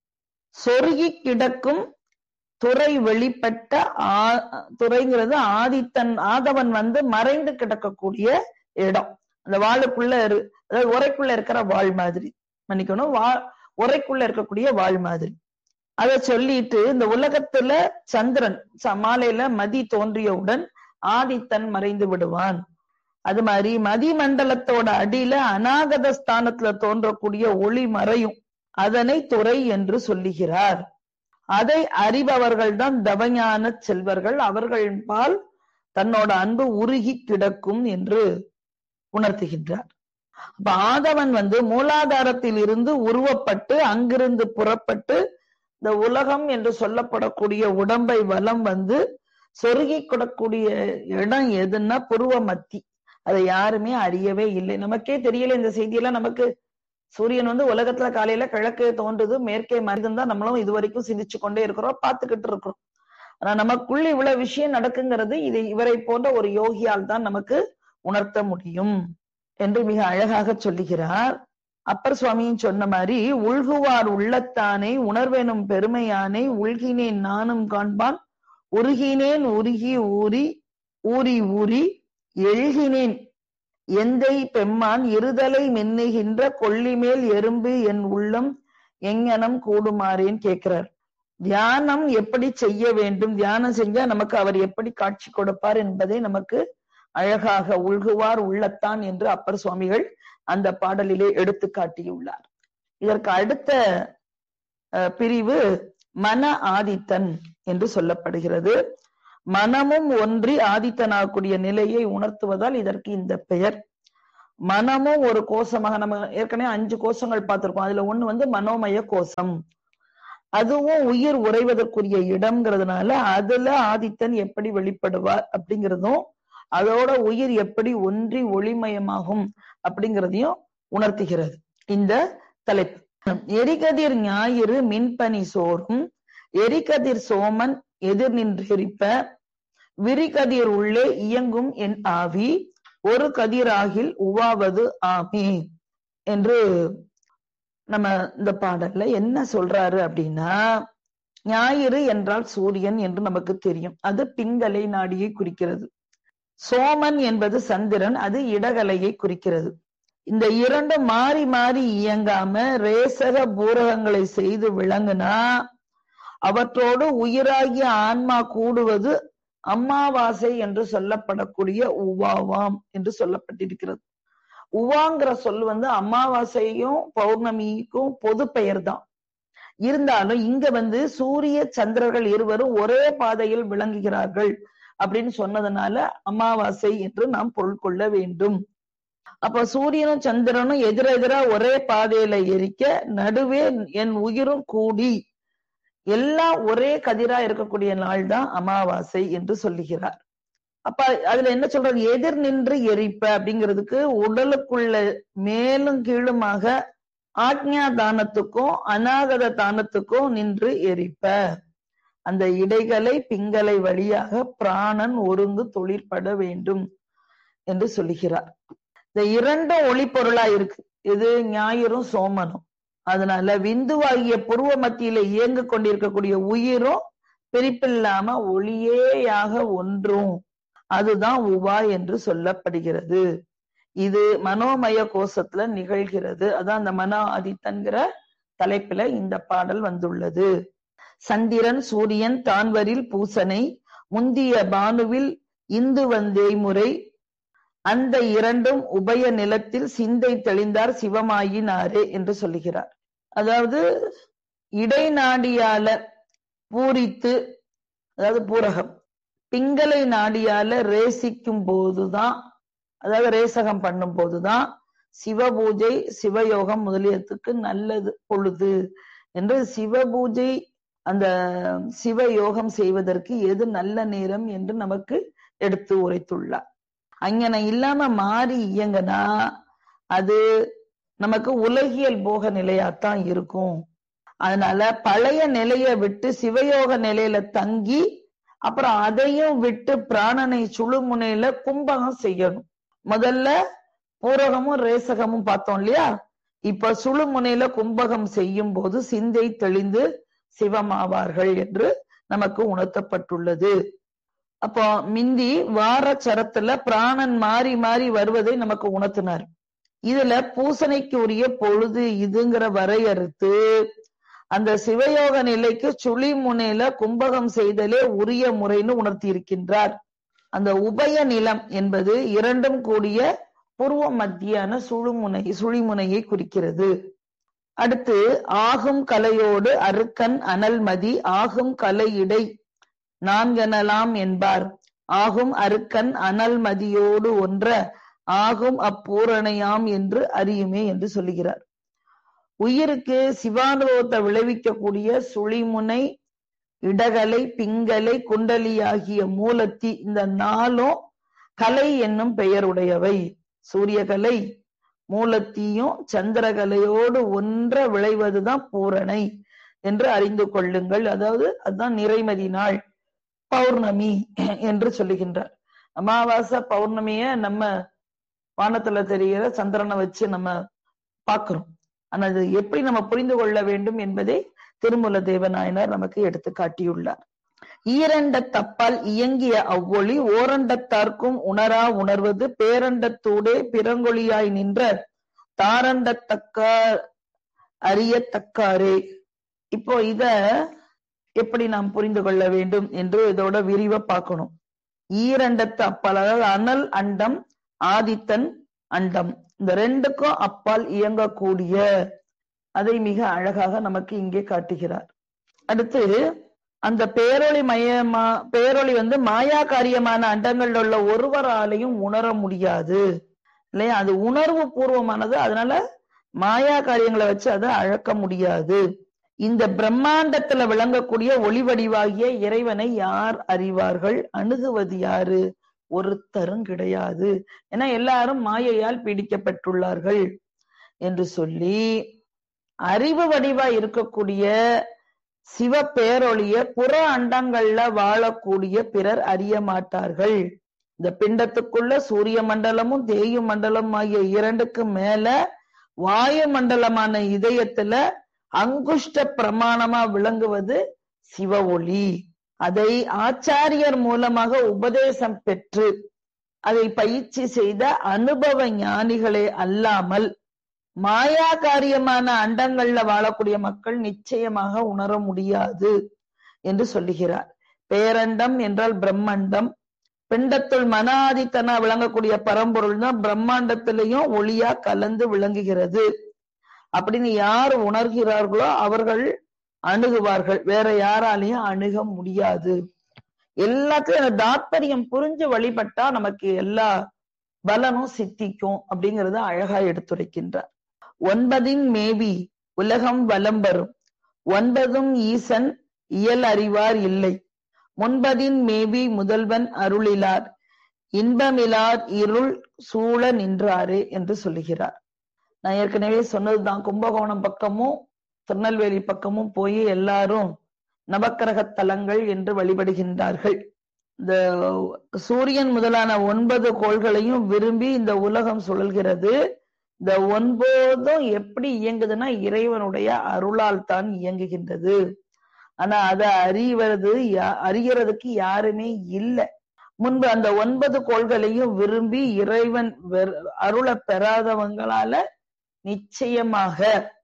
சொருகி கிடக்கும் துறை வெளிப்பட்ட ஆ துறைங்கிறது ஆதித்தன் ஆதவன் வந்து மறைந்து கிடக்கக்கூடிய இடம். அந்த வாளுக்குள்ள இரு அதாவது உரைக்குள்ள இருக்கிற வாழ் மாதிரி, மன்னிக்கணும், வா உரைக்குள்ள இருக்கக்கூடிய வாழ் மாதிரி. அத சொல்லிட்டு இந்த உலகத்துல சந்திரன் மாலையில மதி தோன்றியவுடன் ஆதித்தன் மறைந்து விடுவான். அது மாதிரி மதி மண்டலத்தோட அடியில அநாகத ஸ்தானத்துல தோன்றக்கூடிய ஒளி மறையும். அதனை துறை என்று சொல்லுகிறார். அதை அறிபவர்கள் தான் தவஞான செல்வர்கள், அவர்கள் பால் தன்னோட அன்பு உருகி கிடக்கும் என்று உணர்த்துகின்றார். அப்ப ஆதவன் வந்து மூலாதாரத்தில் இருந்து உருவப்பட்டு அங்கிருந்து புறப்பட்டு இந்த உலகம் என்று சொல்லப்படக்கூடிய உடம்பை வலம் வந்து சொருகி கொடக்கூடிய இடம் எதுன்னா புருவ மத்தி. அதை யாருமே அறியவே இல்லை. நமக்கே தெரியல இந்த செய்தியெல்லாம். நமக்கு சூரியன் வந்து உலகத்துல காலையில கிழக்கே தோன்றுது மேற்கே மறைந்துன்னு தான் நம்மளும் இது வரைக்கும் சிந்திச்சு கொண்டே இருக்கிறோம், பார்த்துக்கிட்டு இருக்கிறோம். ஆனா நமக்குள்ள இவ்வளவு விஷயம் நடக்குங்கிறது இது இவரை போன்ற ஒரு யோகியால் தான் நமக்கு உணர்த்த முடியும் என்று மிக அழகாக சொல்லுகிறார். அப்பர் சுவாமியும் சொன்ன மாதிரி உள்குவார் உள்ளத்தானே உணர்வெனும் பெருமையானே உள்கினேன் நானும் காண்பான் உருகினேன் உருகி ஊறி ஊறி ஊறி எழுகினேன் எந்தை பெம்மான் இருதலை மின்னுகின்ற கொல்லிமேல் எறும்பு என் உள்ளம் எங்கனம் கூடுமாறேன்னு கேட்கிறார். தியானம் எப்படி செய்ய வேண்டும், தியானம் செஞ்சா நமக்கு அவர் எப்படி காட்சி கொடுப்பார் என்பதை நமக்கு அழகாக உள்குவார் உள்ளத்தான் என்று அப்பர் சுவாமிகள் அந்த பாடலிலே எடுத்து காட்டியுள்ளார். இதற்கு அடுத்த பிரிவு மன ஆதித்தன் என்று சொல்லப்படுகிறது. மனமும் ஒன்றி ஆதித்தனாகக்கூடிய நிலையை உணர்த்துவதால் இதற்கு இந்த பெயர். மனமும் ஒரு கோஷமாக, நம்ம ஏற்கனவே அஞ்சு கோஷங்கள் பார்த்திருக்கோம். அதுல ஒண்ணு வந்து மனோமய கோஷம், அதுவும் உயிர் உறைவதற்குரிய இடம்ங்கிறதுனால அதுல ஆதித்தன் எப்படி வெளிப்படுவார் அப்படிங்கிறதும் அதோட உயிர் எப்படி ஒன்றி ஒளிமயமாகும் அப்படிங்கிறதையும் உணர்த்துகிறது இந்த தலைப்பு. எரிகதிர் ஞாயிறு மின்பனி சோறும் எரிகதிர் சோமன் எதிர் நின்றெரிப்ப விரிகதிர் உள்ளே இயங்கும் என் ஆவி ஒரு கதிராகில் உவாவது ஆமே என்று நம்ம இந்த பாடல்ல என்ன சொல்றாரு அப்படின்னா, ஞாயிறு என்றால் சூரியன் என்று நமக்கு தெரியும், அது பிங்கலை நாடியை குறிக்கிறது. சோமன் என்பது சந்திரன், அது இடகலையை குறிக்கிறது. இந்த இரண்டும் மாறி மாறி இயங்காம ரேசக பூரகங்களை செய்து விளங்குனா அவற்றோடு உயிராகிய ஆன்மா கூடுவது அமாவாசை என்று சொல்லப்படக்கூடிய உவாவாம் என்று சொல்லப்பட்டிருக்கிறது. உவாங்கிற சொல் வந்து அமாவாசையும் பௌர்ணமிக்கும் பொது பெயர் தான். இருந்தாலும் இங்க வந்து சூரிய சந்திரர்கள் இருவரும் ஒரே பாதையில் விளங்குகிறார்கள் அப்படின்னு சொன்னதுனால அமாவாசை என்று நாம் பொருள் கொள்ள வேண்டும். அப்ப சூரியனும் சந்திரனும் எதிர எதிரா ஒரே பாதையில எரிக்க நடுவே என் உயிரும் கூடி எல்லாம் ஒரே கதிரா இருக்கக்கூடிய நாள் தான் அமாவாசை என்று சொல்லுகிறார். அப்ப அதுல என்ன சொல்றது, எதிர் நின்று எரிப்ப அப்படிங்கிறதுக்கு உடலுக்குள்ள மேலும் கீழுமாக ஆக்ஞா தானத்துக்கும் அநாகத தானத்துக்கும் நின்று எரிப்ப, அந்த இடைகளை பிங்களை வழியாக பிராணன் ஒருங்கு தொழிற்பட வேண்டும் என்று சொல்லுகிறார். இந்த இரண்டும் ஒளி பொருளா இருக்கு, இது ஞாயிறும் சோமனும். அதனால விந்துவாகிய புருவ மத்தியில இயங்கு கொண்டிருக்கக்கூடிய உயிரும் பிரிப்பில்லாம ஒளியேயாக ஒன்றும், அதுதான் உவா என்று சொல்லப்படுகிறது. இது மனோமய கோஷத்துல நிகழ்கிறது. அதான் அந்த மனோ ஆதித்தன்கிற தலைப்புல இந்த பாடல் வந்துள்ளது. சந்திரன் சூரியன் தான்வரில் பூசனை முந்திய பானுவில் இந்து வந்தே முறை அந்த இரண்டும் உபய நிலத்தில் சிந்தை தெளிந்தார் சிவமாயினாரே என்று சொல்லுகிறார். அதாவது இடைநாடியால பூரித்து, அதாவது பூரகம், பிங்களை நாடியால ரேசிக்கும் போதுதான், அதாவது ரேசகம் பண்ணும் போதுதான் சிவபூஜை சிவயோகம் முதலியத்துக்கு நல்லது பொழுது என்று சிவபூஜை அந்த சிவயோகம் செய்வதற்கு எது நல்ல நேரம் என்று நமக்கு எடுத்து உரைத்துள்ளார். அங்கன இல்லாம மாறி இயங்கனா அது நமக்கு உலகியல் போக நிலையாத்தான் இருக்கும். அதனால பழைய நிலைய விட்டு சிவயோக நிலையில தங்கி அப்புறம் அதையும் விட்டு பிராணனை சுழுமுனையில கும்பகம் செய்யணும். முதல்ல பூரகமும் ரேசகமும் பார்த்தோம் இல்லையா? இப்ப சுழுமுனையில கும்பகம் செய்யும் போது சிந்தை தெளிந்து சிவமாவார்கள் என்று நமக்கு உணர்த்தப்பட்டுள்ளது. அப்போ மிந்தி வார சரத்துல பிராணன் மாறி மாறி வருவதை நமக்கு உணர்த்தினார். இதுல பூசணைக்கு உரிய பொழுது இதுங்கிற வரையறுத்து அந்த சிவயோக நிலைக்கு சுழி முனையில கும்பகம் செய்தலே உரிய முறைன்னு உணர்த்தி இருக்கின்றார். அந்த உபய நிலம் என்பது இரண்டும் கூடிய பூர்வ மத்தியான சுழுமுனை சுழிமுனையை குறிக்கிறது. அடுத்து ஆகும் கலையோடு அருக்கன் அனல்மதி ஆகும் கலை இடை நான்கெனலாம் என்பார். ஆகும் அருக்கன் அனல்மதியோடு ஒன்ற ஆகும் அப்பூரணையாம் என்று அறியுமே என்று சொல்லுகிறார். உயிருக்கு சிவானுபவத்தை விளைவிக்கக்கூடிய சுழிமுனை, இடகலை, பிங்கலை, குண்டலி ஆகிய மூலத்தி இந்த நாளும் கலை என்னும் பெயருடையவை. சூரியகலை மூலத்தியும் சந்திரகலையோடு ஒன்ற விளைவதுதான் பூரணை என்று அறிந்து கொள்ளுங்கள். அதாவது அதுதான் நிறைமதி நாள், பௌர்ணமி என்று சொல்லுகின்றார். அமாவாசை பௌர்ணமிய நம்ம வானத்துல தெரிகிற சந்திரனை வச்சு நம்ம பார்க்கிறோம். ஆனா அது எப்படி நம்ம புரிந்து கொள்ள வேண்டும் என்பதை திருமூல தேவநாயனார் நமக்கு எடுத்து காட்டியுள்ளார். ஈரண்ட தப்பால் இயங்கிய அவ்வொளி ஓரண்டத்தார்க்கும் உணரா உணர்வது பேரண்டத்தூடே பிறங்கொழியாய் நின்ற தாரண்டத்தக்க அறியத்தக்காரே. இப்போ இத எப்படி நாம் புரிந்து கொள்ள வேண்டும் என்று இதோட விரிவா பார்க்கணும். ஈரண்டத்து அப்பால், அதாவது அனல் அண்டம், ஆதித்தன் அண்டம், இந்த ரெண்டுக்கும் அப்பால் இயங்கக்கூடிய அதை மிக அழகாக நமக்கு இங்கே காட்டுகிறார். அடுத்து அந்த பேரொளி மயமா பேரொளி வந்து மாயா காரியமான அண்டங்கள்ல உள்ள ஒருவராலையும் உணர முடியாது இல்லையா? அது உணர்வு பூர்வமானது. அதனால மாயா காரியங்களை வச்சு அதை அழக்க முடியாது. இந்த பிரம்மாண்டத்துல விளங்கக்கூடிய ஒளிவடிவாகிய இறைவனை யார் அறிவார்கள்? அணுகுவது யாரு? ஒருத்தரும் கிடையாது. ஏன்னா எல்லாரும் மாயையால் பீடிக்கப்பட்டுள்ளார்கள் என்று சொல்லி அறிவு வடிவா இருக்கக்கூடிய சிவ பேரொழிய புற அண்டங்கள்ல வாழக்கூடிய பிறர் அறிய மாட்டார்கள். இந்த பிண்டத்துக்குள்ள சூரிய மண்டலமும் தேயு மண்டலம் ஆகிய இரண்டுக்கு மேல வாயு மண்டலமான இதயத்துல அங்குஷ்ட பிரமாணமா விளங்குவது சிவ ஒளி. அதை ஆச்சாரியர் மூலமாக உபதேசம் பெற்று அதை பயிற்சி செய்த அனுபவ ஞானிகளே அல்லாமல் மாயா காரியமான அண்டங்கள்ல வாழக்கூடிய மக்கள் நிச்சயமாக உணர முடியாது என்று சொல்லுகிறார். பேரண்டம் என்றால் பிரம்மண்டம். பிண்டத்துள் மன ஆதித்தனா விளங்கக்கூடிய பரம்பொருள் தான் பிரம்மாண்டத்திலையும் ஒளியா கலந்து விளங்குகிறது அப்படின்னு யார் உணர்கிறார்களோ அவர்கள் அணுகுவார்கள். வேற யாராலையும் அணுக முடியாது. எல்லாத்தையும் தாத்பரியம் புரிஞ்சு வழிபட்டா நமக்கு எல்லா பலனும் சித்திக்கும் அப்படிங்கறத அழகா எடுத்துரைக்கின்றார். ஒன்பதின் மேவி உலகம் வலம் வரும் ஒன்பதும் ஈசன் இயல் அறிவார் இல்லை முன்பதின் மேவி முதல்வன் அருளிலார் இன்பமிலார் இருள் சூழ நின்றாரே என்று சொல்லுகிறார். நான் ஏற்கனவே சொன்னதுதான், கும்பகோணம் பக்கமும் திருநெல்வேலி பக்கமும் போய் எல்லாரும் நவக்கிரக தலங்கள் என்று வழிபடுகின்றார்கள். இந்த சூரியன் முதலான ஒன்பது கோள்களையும் விரும்பி இந்த உலகம் சுழல்கிறது. இந்த ஒன்பதும் எப்படி இயங்குதுன்னா இறைவனுடைய அருளால் தான் இயங்குகின்றது. ஆனா அதை அறிவது அறிகிறதுக்கு யாருமே இல்லை. முன்பு அந்த ஒன்பது கோள்களையும் விரும்பி இறைவன் அருளை பெறாதவங்களால நிச்சயமாக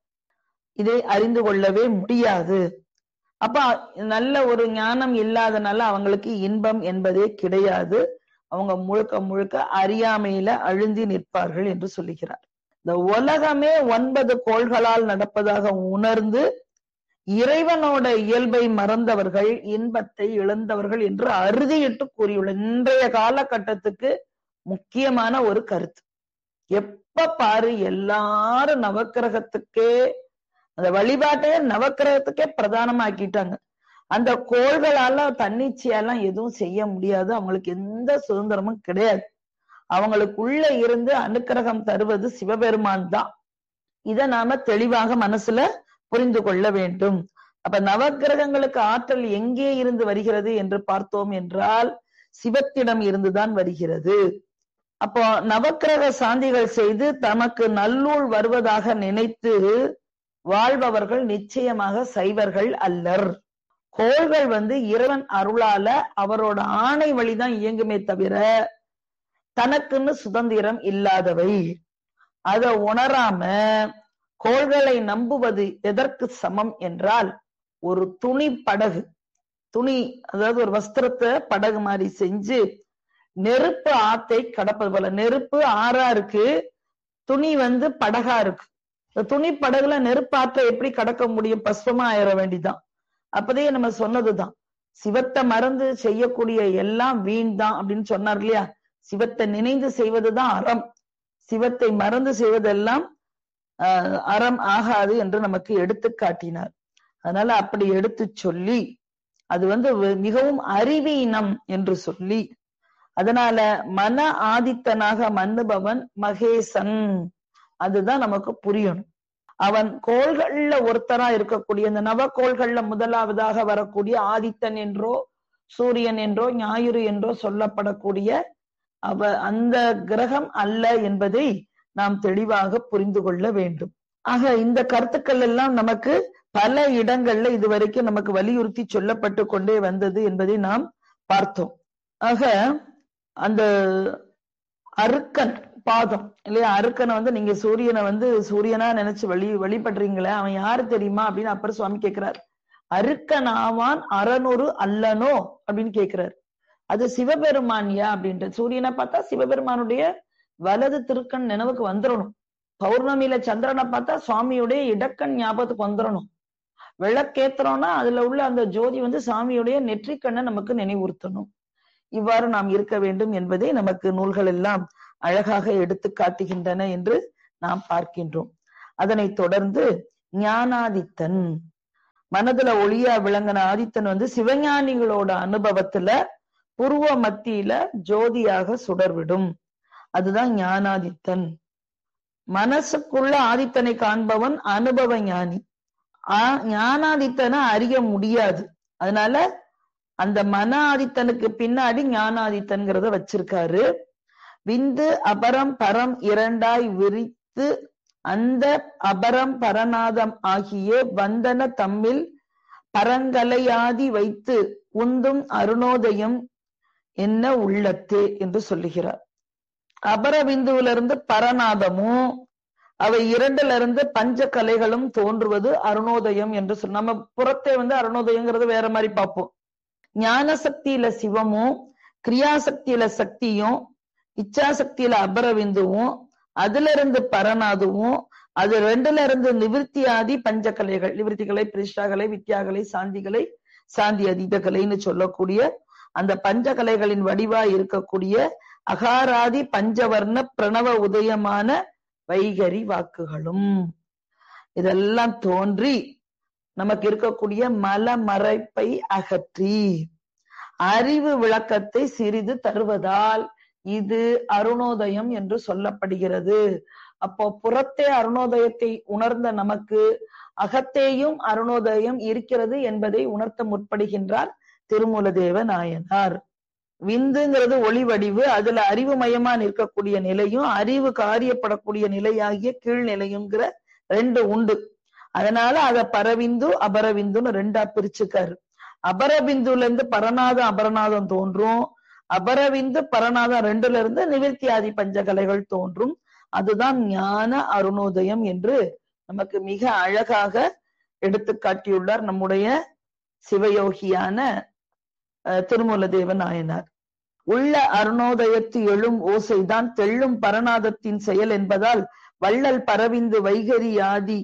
இதை அறிந்து கொள்ளவே முடியாது. அப்ப நல்ல ஒரு ஞானம் இல்லாதனால அவங்களுக்கு இன்பம் என்பதே கிடையாது. அவங்க முழுக்க முழுக்க அறியாமையில அழுந்தி நிற்பார்கள் என்று சொல்லுகிறார். இந்த உலகமே ஒன்பது கோள்களால் நடப்பதாக உணர்ந்து இறைவனோட இயல்பை மறந்தவர்கள், இன்பத்தை இழந்தவர்கள் என்று அறுதியிட்டு கூறியுள்ள இன்றைய காலகட்டத்துக்கு முக்கியமான ஒரு கருத்து. எப்ப பாரு எல்லாரும் நவக்கிரகத்துக்கே அந்த வழிபாட்டையே நவக்கிரகத்துக்கே பிரதானமாக்கிட்டாங்க. அந்த கோள்களால தன்னிச்சையெல்லாம் எதுவும் செய்ய முடியாது. அவங்களுக்கு எந்த சுதந்திரமும் கிடையாது. அவங்களுக்குள்ள இருந்து அனுக்கிரகம் தருவது சிவபெருமான் தான். இத நாம தெளிவாக மனசுல புரிந்து கொள்ள வேண்டும். அப்ப நவக்கிரகங்களுக்கு ஆற்றல் எங்கே இருந்து வருகிறது என்று பார்த்தோம் என்றால் சிவத்திடம் இருந்துதான் வருகிறது. அப்போ நவக்கிரக சாந்திகள் செய்து தமக்கு நல்லூழ் வருவதாக நினைத்து வாழ்பவர்கள் நிச்சயமாக சைவர்கள் அல்லர். கோள்கள் வந்து இறைவன் அருளால அவரோட ஆணை வழிதான் இயங்குமே தவிர தனக்குன்னு சுதந்திரம் இல்லாதவை. அத உணராம கோள்களை நம்புவது எதற்கு சமம் என்றால், ஒரு துணி படகு, துணி அதாவது ஒரு வஸ்திரத்தை படகு மாதிரி செஞ்சு நெருப்பு ஆத்தை கடப்பது போல. நெருப்பு ஆறா இருக்கு, துணி வந்து படகா இருக்கு. துணி படகுல நெருப்பு ஆற்றை எப்படி கடக்க முடியும்? பஸ்வமா ஆயிர வேண்டிதான். அப்பதே நம்ம சொன்னதுதான், சிவத்தை மறந்து செய்யக்கூடிய எல்லாம் வீண் தான் அப்படின்னு சொன்னார் இல்லையா? சிவத்தை நினைந்து செய்வதுதான் அறம், சிவத்தை மறந்து செய்வதெல்லாம் அஹ் அறம் ஆகாது என்று நமக்கு எடுத்து காட்டினார். அதனால அப்படி எடுத்து சொல்லி அது வந்து மிகவும் அறிவீனம் என்று சொல்லி, அதனால மன ஆதித்தனாக மன்னுபவன் மகேசன், அதுதான் நமக்கு புரியணும். அவன் கோள்கள்ல ஒருத்தரா இருக்கக்கூடிய இந்த நவக்கோள்கள்ல முதலாவதாக வரக்கூடிய ஆதித்தன் என்றோ சூரியன் என்றோ ஞாயிறு என்றோ சொல்லப்படக்கூடிய அவ அந்த கிரகம் அல்ல என்பதை நாம் தெளிவாக புரிந்து கொள்ள வேண்டும். ஆக இந்த கருத்துக்கள் எல்லாம் நமக்கு பல இடங்கள்ல இதுவரைக்கும் நமக்கு வலியுறுத்தி சொல்லப்பட்டு கொண்டே வந்தது என்பதை நாம் பார்த்தோம். ஆக அந்த அருக்கன் பாதம் இல்லையா, அருக்கனை வந்து நீங்க சூரியனை வந்து சூரியனா நினைச்சு வழி வழிபடுறீங்களே, அவன் யாரு தெரியுமா அப்படின்னு அப்பர் சுவாமி கேட்கிறார். அருக்கன் ஆவான் அறநூறு அல்லனோ அப்படின்னு கேட்கிறார். அது சிவபெருமானியா அப்படின்ட்டு. சூரியனை பார்த்தா சிவபெருமானுடைய வலது திருக்கண் நினைவுக்கு வந்துடணும். பௌர்ணமியில சந்திரனை பார்த்தா சுவாமியுடைய இடக்கண் ஞாபகத்துக்கு வந்துடணும். விளக்கேத்துறோம்னா அதுல உள்ள அந்த ஜோதி வந்து சாமியுடைய நெற்றிக்கண்ணை நமக்கு நினைவுறுத்தணும். இவ்வாறு நாம் இருக்க வேண்டும் என்பதை நமக்கு நூல்கள் எல்லாம் அழகாக எடுத்து காட்டுகின்றன என்று நாம் பார்க்கின்றோம். அதனை தொடர்ந்து ஞானாதித்தன், மனதுல ஒளியா விளங்கின ஆதித்தன் வந்து சிவஞானிகளோட அனுபவத்துல புருவ மத்தியில ஜோதியாக சுடர்விடும். அதுதான் ஞானாதித்தன். மனசுக்குள்ள ஆதித்தனை காண்பவன் அனுபவ ஞானி. ஆஹ் ஞானாதித்தனை அறிய முடியாது. அதனால அந்த மன ஆதித்தனுக்கு பின்னாடி ஞானாதித்தன்கிறத வச்சிருக்காரு. விந்து அபரம் பரம் இரண்டாய் விரித்து அந்த அபரம் பரநாதம் ஆகிய வந்தன தம்மில் பரங்கலையாதி வைத்து உந்தும் அருணோதயம் என்ன உள்ளத்தே என்று சொல்லுகிறார். அபரபிந்துவிலிருந்து பரநாதமும் அவை இரண்டுல இருந்து பஞ்ச கலைகளும் தோன்றுவது அருணோதயம் என்று சொல். நம்ம புறத்தை வந்து அருணோதயங்கிறது வேற மாதிரி பார்ப்போம். ஞான சக்தியில சிவமும், கிரியாசக்தியில சக்தியும், இச்சாசக்தியில அபரவிந்துவும், அதுல இருந்து பரநாதுவும், அது ரெண்டுல இருந்து நிவிற்த்தியாதி பஞ்சகலைகள், நிவிற்த்திகளை, பிரிஷ்டாகலை, வித்யாகலை, சாந்திகளை, சாந்தி அதீத கலைன்னு சொல்லக்கூடிய அந்த பஞ்சகலைகளின் வடிவா இருக்கக்கூடிய அகாராதி பஞ்சவர்ண பிரணவ உதயமான வைகரி வாக்குகளும் இதெல்லாம் தோன்றி நமக்கு இருக்கக்கூடிய மல மறைப்பை அகற்றி அறிவு விளக்கத்தை சிறிது தருவதால் இது அருணோதயம் என்று சொல்லப்படுகிறது. அப்போ புறத்தே அருணோதயத்தை உணர்ந்த நமக்கு அகத்தேயும் அருணோதயம் இருக்கிறது என்பதை உணர்த்த முற்படுகின்றார் திருமூலதேவ நாயனார். விந்துங்கிறது ஒளி வடிவு, அதுல அறிவு மயமா நிற்கக்கூடிய நிலையும் அறிவு காரியப்படக்கூடிய நிலையாகிய கீழ்நிலையுங்கிற ரெண்டு உண்டு. அதனால அத பரவிந்து அபரவிந்துன்னு ரெண்டா பிரிச்சுக்காரு. அபரபிந்துல இருந்து பரநாதம் அபரநாதம் தோன்றும், அபரவிந்து பரநாதம் ரெண்டுல இருந்து நிவிற்த்தியாதி பஞ்சகலைகள் தோன்றும். அதுதான் ஞான அருணோதயம் என்று நமக்கு மிக அழகாக எடுத்து காட்டியுள்ளார் நம்முடைய சிவயோகியான திருமூலதேவ நாயனார். உள்ள அருணோதயத்து எழும் ஓசைதான் தெள்ளும் பரநாதத்தின் செயல் என்பதால் வள்ளல் பரவிந்து வைகரி ஆதி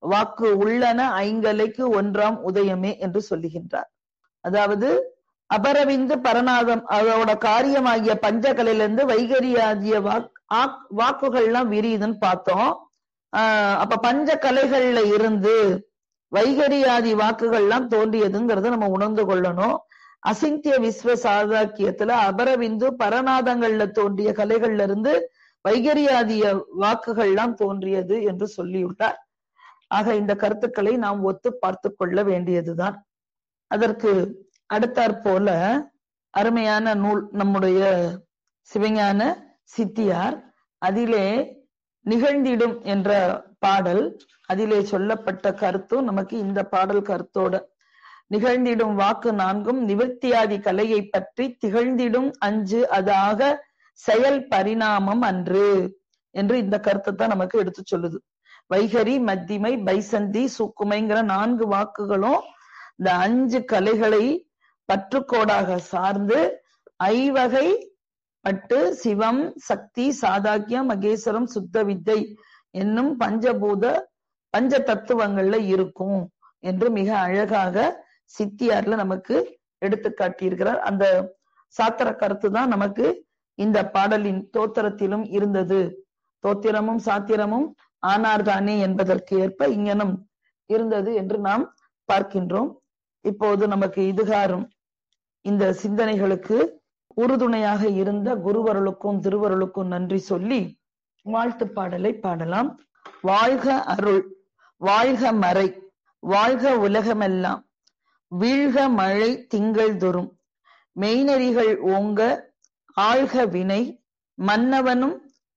வாக்கு உள்ளன ஐங்கலைக்கு ஒன்றாம் உதயமே என்று சொல்லுகின்றார். அதாவது அபரவிந்து பரநாதம் அதோட காரியமாகிய பஞ்சகலையிலிருந்து வைகரியாகிய வாக் வாக்குகள்லாம் விரியுதுன்னு பார்த்தோம். ஆஹ் அப்ப பஞ்ச கலைகள்ல இருந்து வைகரியாதி வாக்குகள்லாம் தோன்றியதுங்கிறத நம்ம உணர்ந்து கொள்ளணும். அசிந்திய விஸ்வ சாதாக்கியத்துல அபரவிந்து பரநாதங்கள்ல தோன்றிய கலைகள்ல இருந்து வைகரியாதிய வாக்குகள்லாம் தோன்றியது என்று சொல்லியுள்ளார். ஆக இந்த கருத்துக்களை நாம் ஒத்து பார்த்து கொள்ள வேண்டியதுதான். அதற்கு அடுத்தாற்போல அருமையான நூல் நம்முடைய சிவஞான சித்தியார், அதிலே நிகழ்ந்திடும் என்ற பாடல், அதிலே சொல்லப்பட்ட கருத்தும் நமக்கு இந்த பாடல் கருத்தோட நிகழ்ந்திடும் வாக்கு நான்கும் நிவர்த்தியாதி கலையை பற்றி திகழ்ந்திடும் அஞ்சு அதாக செயல் பரிணாமம் அன்று என்று இந்த கருத்தை தான் நமக்கு எடுத்து சொல்லுது. வைகரி, மத்திமை, பைசந்தி, சூக்குமைங்கிற நான்கு வாக்குகளும் இந்த அஞ்சு கலைகளை பற்றுக்கோடாக சார்ந்து ஐவகை பட்டு சிவம், சக்தி, சாதாக்கியம், மகேஸ்வரம், சுத்த வித்தை என்னும் பஞ்சபூத பஞ்ச தத்துவங்கள்ல இருக்கும் என்று மிக அழகாக சித்தியார்ல நமக்கு எடுத்து காட்டியிருக்கிறார். அந்த சாத்திர கருத்து தான் நமக்கு இந்த பாடலின் தோத்திரத்திலும் இருந்தது. தோத்திரமும் சாத்திரமும் ஆனார்தானே என்பதற்கு ஏற்ப இங்கனம் இருந்தது என்று நாம் பார்க்கின்றோம். இப்போது நமக்கு இதுகாரும் இந்த சிந்தனைகளுக்கு உறுதுணையாக இருந்த குருவருளுக்கும் திருவருளுக்கும் நன்றி சொல்லி வாழ்த்து பாடலை பாடலாம். வாழ்க அருள், வாழ்க மறை, வாழ்க உலகமெல்லாம், வீழ்க மழை திங்கள் தோறும், மெய்நெறிகள் ஓங்க, ஆழ்க வினை, மன்னவனும்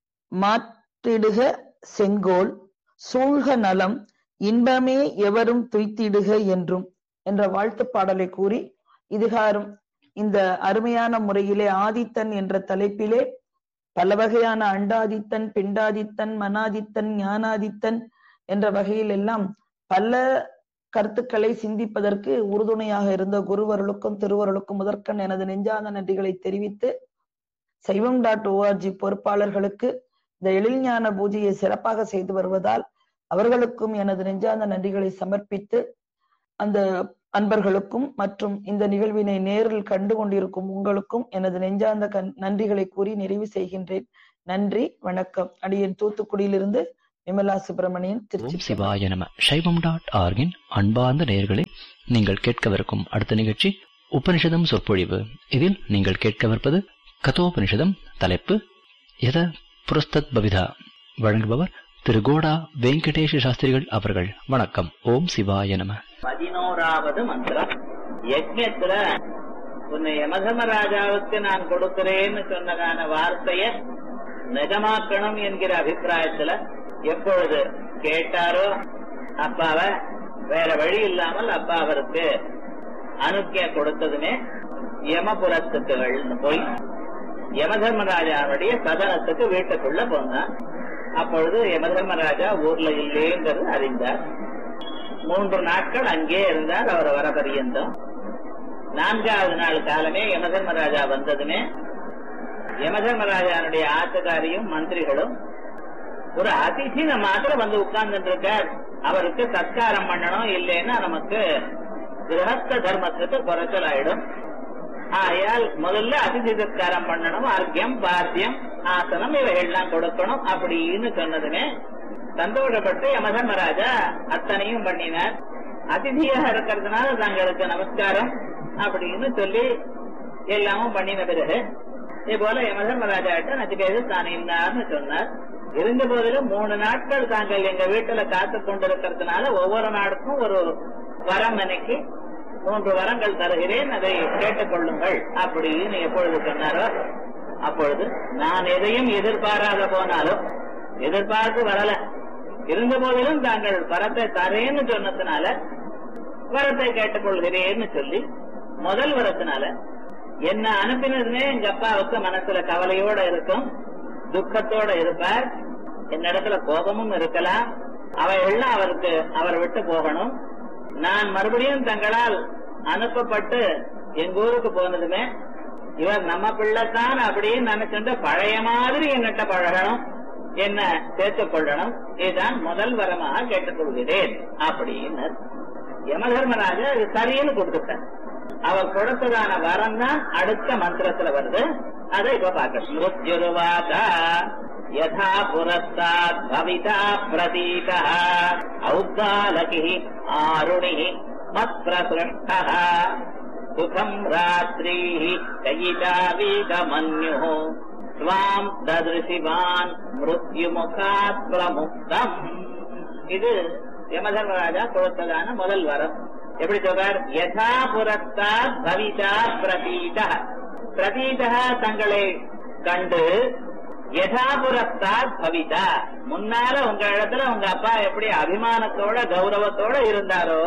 மாற்றிடுக செங்கோல், சூழ்க நலம், இன்பமே எவரும் துய்த்திடுக என்றும் என்ற வாழ்த்து பாடலை கூறி இதுகாரும் இந்த அருமையான முறையிலே ஆதித்தன் என்ற தலைப்பிலே பல வகையான அண்டாதித்தன், பிண்டாதித்தன், மனாதித்தன், ஞானாதித்தன் என்ற வகையில் எல்லாம் பல கருத்துக்களை சிந்திப்பதற்கு உறுதுணையாக இருந்த குருவருளுக்கும் திருவருளுக்கும் முதற்கண் எனது நெஞ்சார்ந்த நன்றிகளை தெரிவித்து, சைவம் டாட் ஓஆர்ஜி பொறுப்பாளர்களுக்கு இந்த எழில்ஞான பூஜையை சிறப்பாக செய்து வருவதால் அவர்களுக்கும் எனது நெஞ்சார்ந்த நன்றிகளை சமர்ப்பித்து, அந்த அன்பர்களுக்கும் மற்றும் இந்த நிகழ்வினை நேரில் கண்டு கொண்டிருக்கும் உங்களுக்கும் எனது நெஞ்சார்ந்த நன்றிகளை கூறி நிறைவு செய்கின்றேன். நன்றி, வணக்கம். அடியேன் தூத்துக்குடியிலிருந்து விமலா சுப்பிரமணியன், திருச்சி. சிவாய நம. சைவம் டாட் ஆர்கின் அன்பார்ந்த நேயர்களே, நீங்கள் கேட்கவிருக்கும் அடுத்த நிகழ்ச்சி உபனிஷதம் சொற்பொழிவு. இதில் நீங்கள் கேட்கவிருப்பது கதோபனிஷதம். தலைப்பு யத புரஸ்தத் பவிதா. வழங்குபவர் திரு கோடா வெங்கடேஷ சாஸ்திரிகள் அவர்கள். வணக்கம். ஓம் சிவாய நம. பதினோராவது மந்திரம். யஜ்ஞத்துல உன்னை யமதர்மராஜாவுக்கு நான் கொடுக்கிறேன்னு சொன்னதான வார்த்தைய நிஜமாக்கணும் என்கிற அபிப்பிராயத்துல எப்பொழுது கேட்டாரோ அப்பாவ வேற வழி இல்லாமல் அப்பா அவருக்கு அனுக்கிய கொடுத்ததுமே யமபுரத்துக்கு போய் யமதர்மராஜாவுடைய சதனத்துக்கு வீட்டுக்குள்ள போனான். அப்பொழுது யமதர்மராஜா ஊர்ல இல்லேங்கிறது அறிந்தார். மூன்று நாட்கள் அங்கே இருந்தார். அவர் வர பரியந்தம் நான்காவது நாள் காலமே யமதர்மராஜா வந்ததுமே யமதர்மராஜாவுடைய ஆத்துக்காரியும் மந்திரிகளும் ஒரு அதிசி மாத்திரம் வந்து உட்கார்ந்துட்டு இருக்கார். அவருக்கு சத்காரம் பண்ணணும், இல்லைன்னா நமக்கு கிரகஸ்த தர்மத்துக்கு குறைச்சல் ஆயிடும். ஆயால் முதல்ல அதிதி சத்காரம் பண்ணணும், அர்க்கியம், பாத்தியம், ஆசனம் இவைகள்லாம் கொடுக்கணும் அப்படின்னு சொன்னதுமே சந்தோஷப்பட்டு யமதர்மராஜா அத்தனையும் பண்ணினார். அதிதியாக இருக்கிறதுனால தங்களுக்கு நமஸ்காரம் அப்படின்னு சொல்லி எல்லாமும் பண்ணின பிறகு இதே போல யமதர்மராஜா கிட்ட நச்சிகேது தான் இருந்தார்னு சொன்னார். இருந்த போதிலும் மூணு நாட்கள் தாங்கள் எங்க வீட்டுல காத்து கொண்டிருக்கிறதுனால ஒவ்வொரு நாளுக்கும் ஒரு வரம் எனக்கு மூன்று வரங்கள் தருகிறேன், அதை கேட்டுக் கொள்ளுங்கள் அப்படின்னு எப்பொழுது சொன்னாரோ அப்பொழுது நான் எதையும் எதிர்பாராத போனாலும் எதிர்பார்த்து வரல, இருந்த போதிலும் தாங்கள் வரத்தை தரேன்னு சொன்னதுனால வரத்தை கேட்டுக்கொள்கிறேன்னு சொல்லி முதல் வரத்தினால என்ன அனுப்பினதுமே எங்க அப்பாவுக்கு மனசுல கவலையோட இருக்கும், துக்கத்தோட இருப்பார். என்னிடத்துல கோபமும் இருக்கலாம். அவையெல்லாம் அவருக்கு அவர் விட்டு போகணும். நான் மறுபடியும் தங்களால் அனுப்பப்பட்டு எங்க ஊருக்கு போனதுமே இவர் நம்ம பிள்ளைத்தான் அப்படின்னு நினைச்சுட்டு பழைய மாதிரி என்னட்ட பழகணும் என்ன சேர்த்துக் கொள்ளணும், இதுதான் முதல் வரமாக கேட்டுக்கொள்கிறேன் அப்படின்னு யமதர்மராஜா இது சரின்னு கொடுத்துட்டார். அவர் கொடுத்ததான வரம் தான் அடுத்த மந்திரத்துல வருது. அதை இப்ப பார்க்க மிருத்யுருவாதா யதா புரஸ்தாத் பவிதா பிரதீதா ஔத்தாலகி ஆருணி மத் பிரசுஷ்டः சுகம் ராத்ரீஹி கயிதா வீதமன்யுः ஸ்வாம் தத்ருஷிவான் மிருத்யுமுகாத் பிரமுக்தம். இது யமதர்மராஜா கொடுத்ததான முதல் வரம். எப்படி சொல்றார்? யதா புரஸ்தாத் பவிதா பிரதீதா. பிரதீதா தங்களை கண்டு, யதா புரஸ்தாத் பவிதா முன்னால உங்க இடத்துல உங்க அப்பா எப்படி அபிமானத்தோட கௌரவத்தோட இருந்தாரோ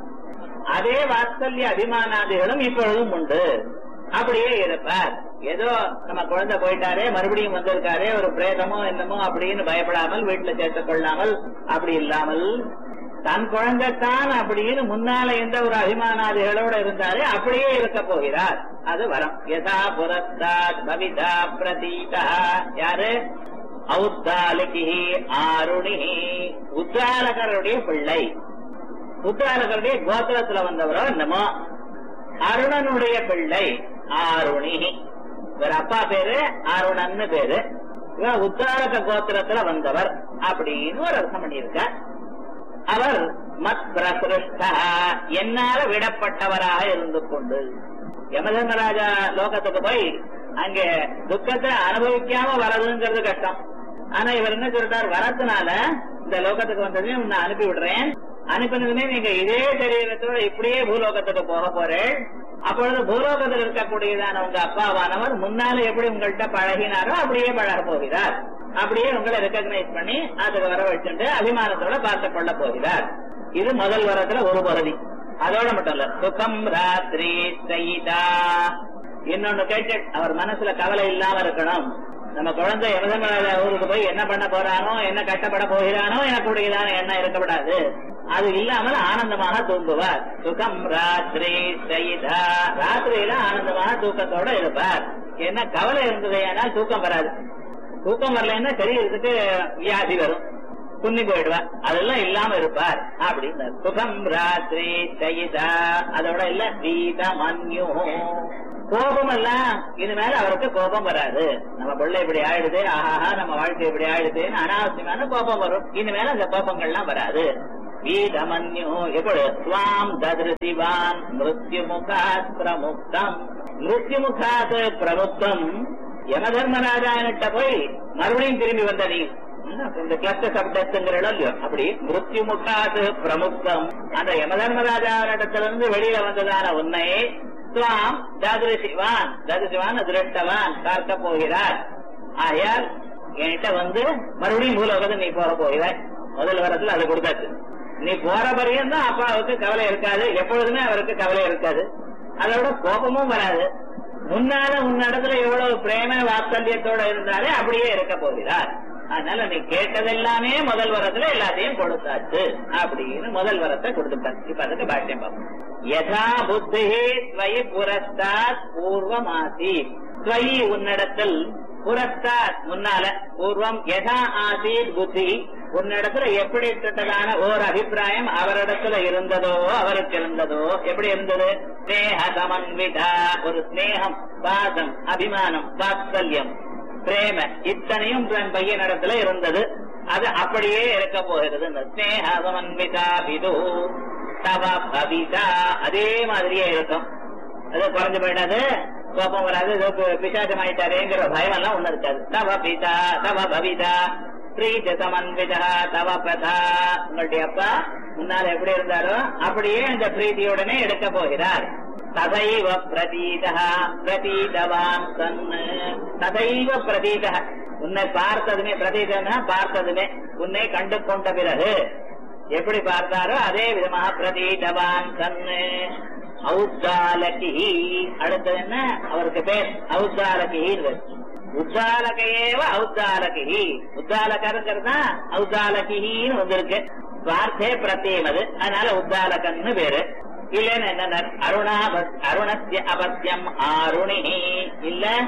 அதே வாத்சல்ய அபிமானாதிகளும் இப்பொழுதும் உண்டு. அப்படியே இருப்பார். ஏதோ நம்ம குழந்தை போயிட்டாரே மறுபடியும் வந்திருக்காரே ஒரு பிரேதமோ என்னமோ அப்படின்னு பயப்படாமல் வீட்டுல சேர்த்துக் கொள்ளாமல் அப்படி இல்லாமல் தன் குழந்தைத்தான் அப்படின்னு முன்னால எந்த ஒரு அபிமானாதிகளோட இருந்தாரே அப்படியே இருக்க போகிறார். அது வரம். யதா புரஸ்தாத் பவிதா பிரதீதா. யாரு? ஔத்தாலிகி ஆருணி. உத்தாலகருடைய பிள்ளை. உத்தாலகருடைய கோத்திரத்துல வந்தவரோ என்னமோ. அருணனுடைய பிள்ளை ஆருணி. இவர் அப்பா பேரு அருணன்னு பேரு. இவர் உத்தாலக கோத்திரத்துல வந்தவர் அப்படின்னு ஒரு அர்த்தம் பண்ணியிருக்க. அவர் மத் பிரசுஷ்டா என்னால விடப்பட்டவராக இருந்து கொண்டு. யமதர்மராஜா லோகத்துக்கு போய் அங்க துக்கத்தை அனுபவிக்காம வரதுங்கிறது கஷ்டம். ஆனா இவர் என்ன சொல்றார்? வரதுனால இந்த லோகத்துக்கு வந்ததையும் உன்னை அனுப்பி விடுறேன். அனுப்பினதுமே நீங்க இதே சரீரத்தோட இப்படியே பூலோகத்துக்கு போக போறேன். அப்பொழுது பூலோகத்தில் இருக்கக்கூடியதான உங்க அப்பாவானவர் முன்னால எப்படி உங்கள்கிட்ட பழகினாரோ அப்படியே பழக போகிறார். அப்படியே உங்களை ரெக்கக்னைஸ் பண்ணி அதுக்கு வர வச்சுட்டு அபிமானத்தோட பார்த்து கொள்ள போகிறார். இது முதல் வரத்துல ஒரு பகுதி. அதோட மட்டும் இல்ல, சுகம் ராத்திரி சயிதா. இன்னொன்னு கேட்டு அவர் மனசுல கவலை இல்லாம இருக்கணும். நம்ம குழந்தை யமதர்மராஜா ஊருக்கு போய் என்ன பண்ண போறானோ, என்ன கஷ்டப்பட போகிறானோ, எனக்கு கூடியதான எண்ணம் இருக்கப்படாது. அது இல்லாமல் ஆனந்தமாக தூங்குவார். சுகம் ராத்திரி சயிதா. ராத்திரியில ஆனந்தமாக தூக்கத்தோட இருப்பார். என்ன கவலை இருந்தது, ஏன்னா தூக்கம் வராது. தூக்கம் வரலன்னா சரீரத்துக்கு வியாதி வரும், புண்ணி போயிடுவார். அதெல்லாம் இல்லாம இருப்பார் அப்படின்னு. சுகம் ராத்திரி சயிதா. அதோட இல்ல வீதமன்யு. கோபம் எல்லாம் இனிமேல அவருக்கு கோபம் வராது. நம்ம பிள்ளை இப்படி ஆயிடுது, ஆஹாஹா நம்ம வாழ்க்கை இப்படி ஆயிடுதுன்னு அனாவசியமான கோபம் வரும். இனிமேல அந்த கோபங்கள்லாம் வராது. வீதமன்யு. எப்பொழுது? ஸ்வாம் தத்ருஷிவான் மிருத்யுமுகாத் பிரமுக்தம். மிருத்யுமுகாத் பிரமுக்தம். யமதர்மராஜானிட்ட போய் மறுபடியும் திரும்பி வந்த நீ இந்த கிளஸ்ட சப்தத்துங்கிறோ அப்படி மிருத்யுமுகாத் பிரமுக்தம். அந்த யமதர்மராஜானிடத்திலிருந்து வெளியில வந்ததான உன்னை ஸ்வாம் தத்ருஷிவான் தத்ருஷிவான் திருஷ்டவான் பார்க்க போகிறார். ஆயால் என்கிட்ட வந்து மறுபடியும் பூலோகத்தை நீ போக போகிறாய். முதல் வரத்துல அது கொடுத்தாச்சு. நீ போற வரையும் தான் அப்பாவுக்கு கவலை இருக்காது. எப்பொழுதுமே அவருக்கு கவலை இருக்காது. அதோட கோபமும் வராது. முன்னால உன்னிடத்துல எவ்வளவு பிரேம வாத்சல்யத்தோட இருந்தாலே அப்படியே இருக்க போகிறார். அதனால நீ கேட்டதெல்லாமே முதல் வரத்துல எல்லாத்தையும் கொடுத்தாச்சு அப்படின்னு முதல் வரத்தை கொடுத்துட்டார். இப்ப அதுக்கு பாஷ்யம் பார்ப்போம். யதா புத்தி ஸ்வயி புரஸ்தாத் பூர்வமாசி. ஸ்வயி உன்னிடத்தில், புரஸ்தாத் முன்னால, பூர்வம் யதா ஆசீத் புத்தி உன்னிடத்துல எப்படிப்பட்டதான ஓர் அபிப்பிராயம் அவரிடத்துல இருந்ததோ அவருக்கு இருந்ததோ. எப்படி இருந்தது? ஸ்நேக சமன்விதா. ஒரு ஸ்நேகம், பாசம், அபிமானம், வாத்சல்யம், பிரேம இத்தனையும் தன் பையனிடத்துல இருந்தது. அது அப்படியே இருக்க போகிறது. ஸ்நேக சமன்விதா பிது தவ பவிதா. அதே மாதிரியே இருக்கும். அது குறைஞ்சு போயிடாது, கோபம் வராது, பிசாசம் ஆயிட்டாருங்கிற பயம் எல்லாம் ஒண்ணு இருக்காது. தவ பிதா தவ பவிதா பிரீத சமன்விதா தவ பிரதா. உங்களுடைய அப்பா முன்னால எப்படி இருந்தாரோ அப்படியே அந்த பிரீதியுடனே எடுக்க போகிறார். ததைவ பிரதீதா பிரதீதவான் சன்னு. ததைவ பிரதீதா. உன்னை பார்த்ததுமே, பிரதீதனா பார்த்ததுமே, உன்னை கண்டு கொண்ட பிறகு எப்படி பார்த்தாரோ அதே விதமாக பிரதீதவான் சன்னு. ஔத்தாலகி. அடுத்தது என்ன? அவருக்கு பேர் ஔத்தாலகி. உத்தாலகையேவ ஔத்தாலகி. உத்தாலகருங்கிறது ஔத்தாலகின்னு வந்திருக்கு. சுவார்த்தே பிரத்தியம் அது. அதனால உத்தாலகன்னு பேரு. இல்லன்னு என்ன? அருணா அருணஸ்ய அபத்தியம் ஆருணி. இல்ல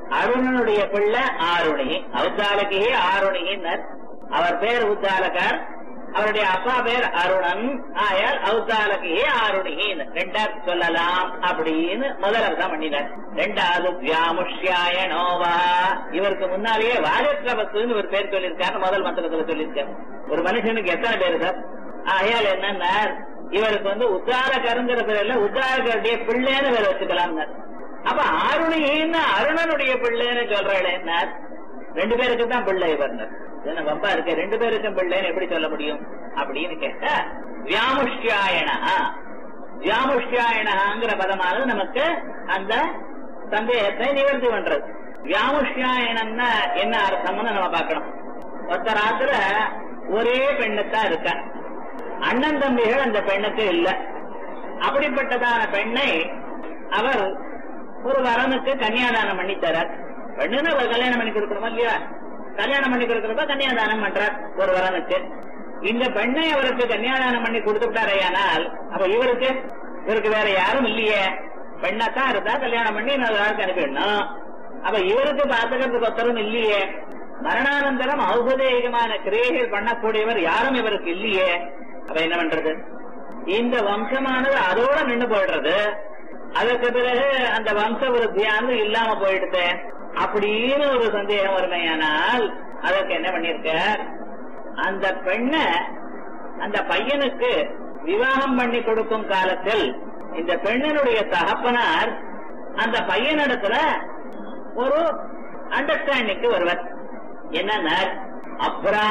அருணனுடைய பிள்ளை ஆருணி, உத்தாலகியே ஆருணியினர். அவர் பேர் உத்தாலகர், அவருடைய அப்பா பேர் அருணன். ஆயால் அவுத்தாலகியே ஆருணியின் ரெண்டா சொல்லலாம் அப்படின்னு முதல் அர்த்தம் பண்ணினார். ரெண்டாவது வியாமுஷ்யாயனோவா, இவருக்கு முன்னாலேயே வாஜத்ரவத்துன்னு ஒரு பேர் சொல்லியிருக்காரு, முதல் மந்திரத்துல சொல்லியிருக்காரு. ஒரு மனுஷனுக்கு எத்தனை பேரு சார்? ஆயால் என்னன்னா இவருக்கு வந்து உத்தாலகருங்கிற பேர்ல உத்தாலகருடைய பிள்ளைன்னு பேர் வச்சுக்கலாம். அப்ப ஆருணின்னு அருணனுடைய பிள்ளைன்னு சொல்றேன். ரெண்டு பேருக்கு தான் பிள்ளை இவர் வம்பா இருக்க, ரெண்டு பேருக்கும் பிள்ளைன்னு எப்படி சொல்ல முடியும் அப்படின்னு கேட்ட வியாமுஷ்யாயனா, வியாமுஷ்யாயனங்கிற பதமானது நமக்கு அந்த சந்தேகத்தை நிவர்த்தி பண்றது. வியாமுஷ்யாயனன்னா என்ன அர்த்தம்னு நம்ம பார்க்கணும். ஒருத்தராத்துல ஒரே பெண்ணுத்தான் இருக்க, அண்ணன் தம்பிகள் அந்த பெண்ணுக்கு இல்ல. அப்படிப்பட்டதான பெண்ணை அவர் ஒரு வரனுக்கு கன்னியாதானம் பண்ணி தரார். பெண்ணுன்னு அவர் கல்யாணம் பண்ணி கொடுக்கணுமா இல்லையா? கல்யாணம் பண்ணி கொடுக்கறப்ப கன்னியாதானம் பண்றார் ஒரு வரனுக்கு. இந்த பெண்ணை அவருக்கு கன்னியாதானம் பண்ணி கொடுத்துட்டாரையானால் அப்ப இவருக்கு இவருக்கு வேற யாரும் இல்லையே, பெண்ணத்தான் இருந்தா கல்யாணம் பண்ணி யாருக்கு அனுப்பிடணும். அப்ப இவருக்கு பாத்துக்கிறதுக்கு ஒத்தரும் இல்லையே, மரணானந்தரம் ஔபதேகமான கிரியைகள் பண்ணக்கூடியவர் யாரும் இவருக்கு இல்லையே. அப்ப என்ன பண்றது? இந்த வம்சமானது அதோட நின்று போயிடுறது. அதற்கு பிறகு அந்த வம்ச விருத்தியானது இல்லாம போயிடுது அப்படின்னு ஒரு சந்தேகம் வருமையானால் அதற்கு என்ன பண்ணிருக்க, அந்த பெண்ணை அந்த பையனுக்கு விவாகம் பண்ணி கொடுக்கும் காலத்தில் இந்த பெண்ணினுடைய தகப்பனார் அந்த பையனிடத்துல ஒரு அண்டர்ஸ்டாண்டிங்க்கு வருவர். என்னன்னா அப்ரா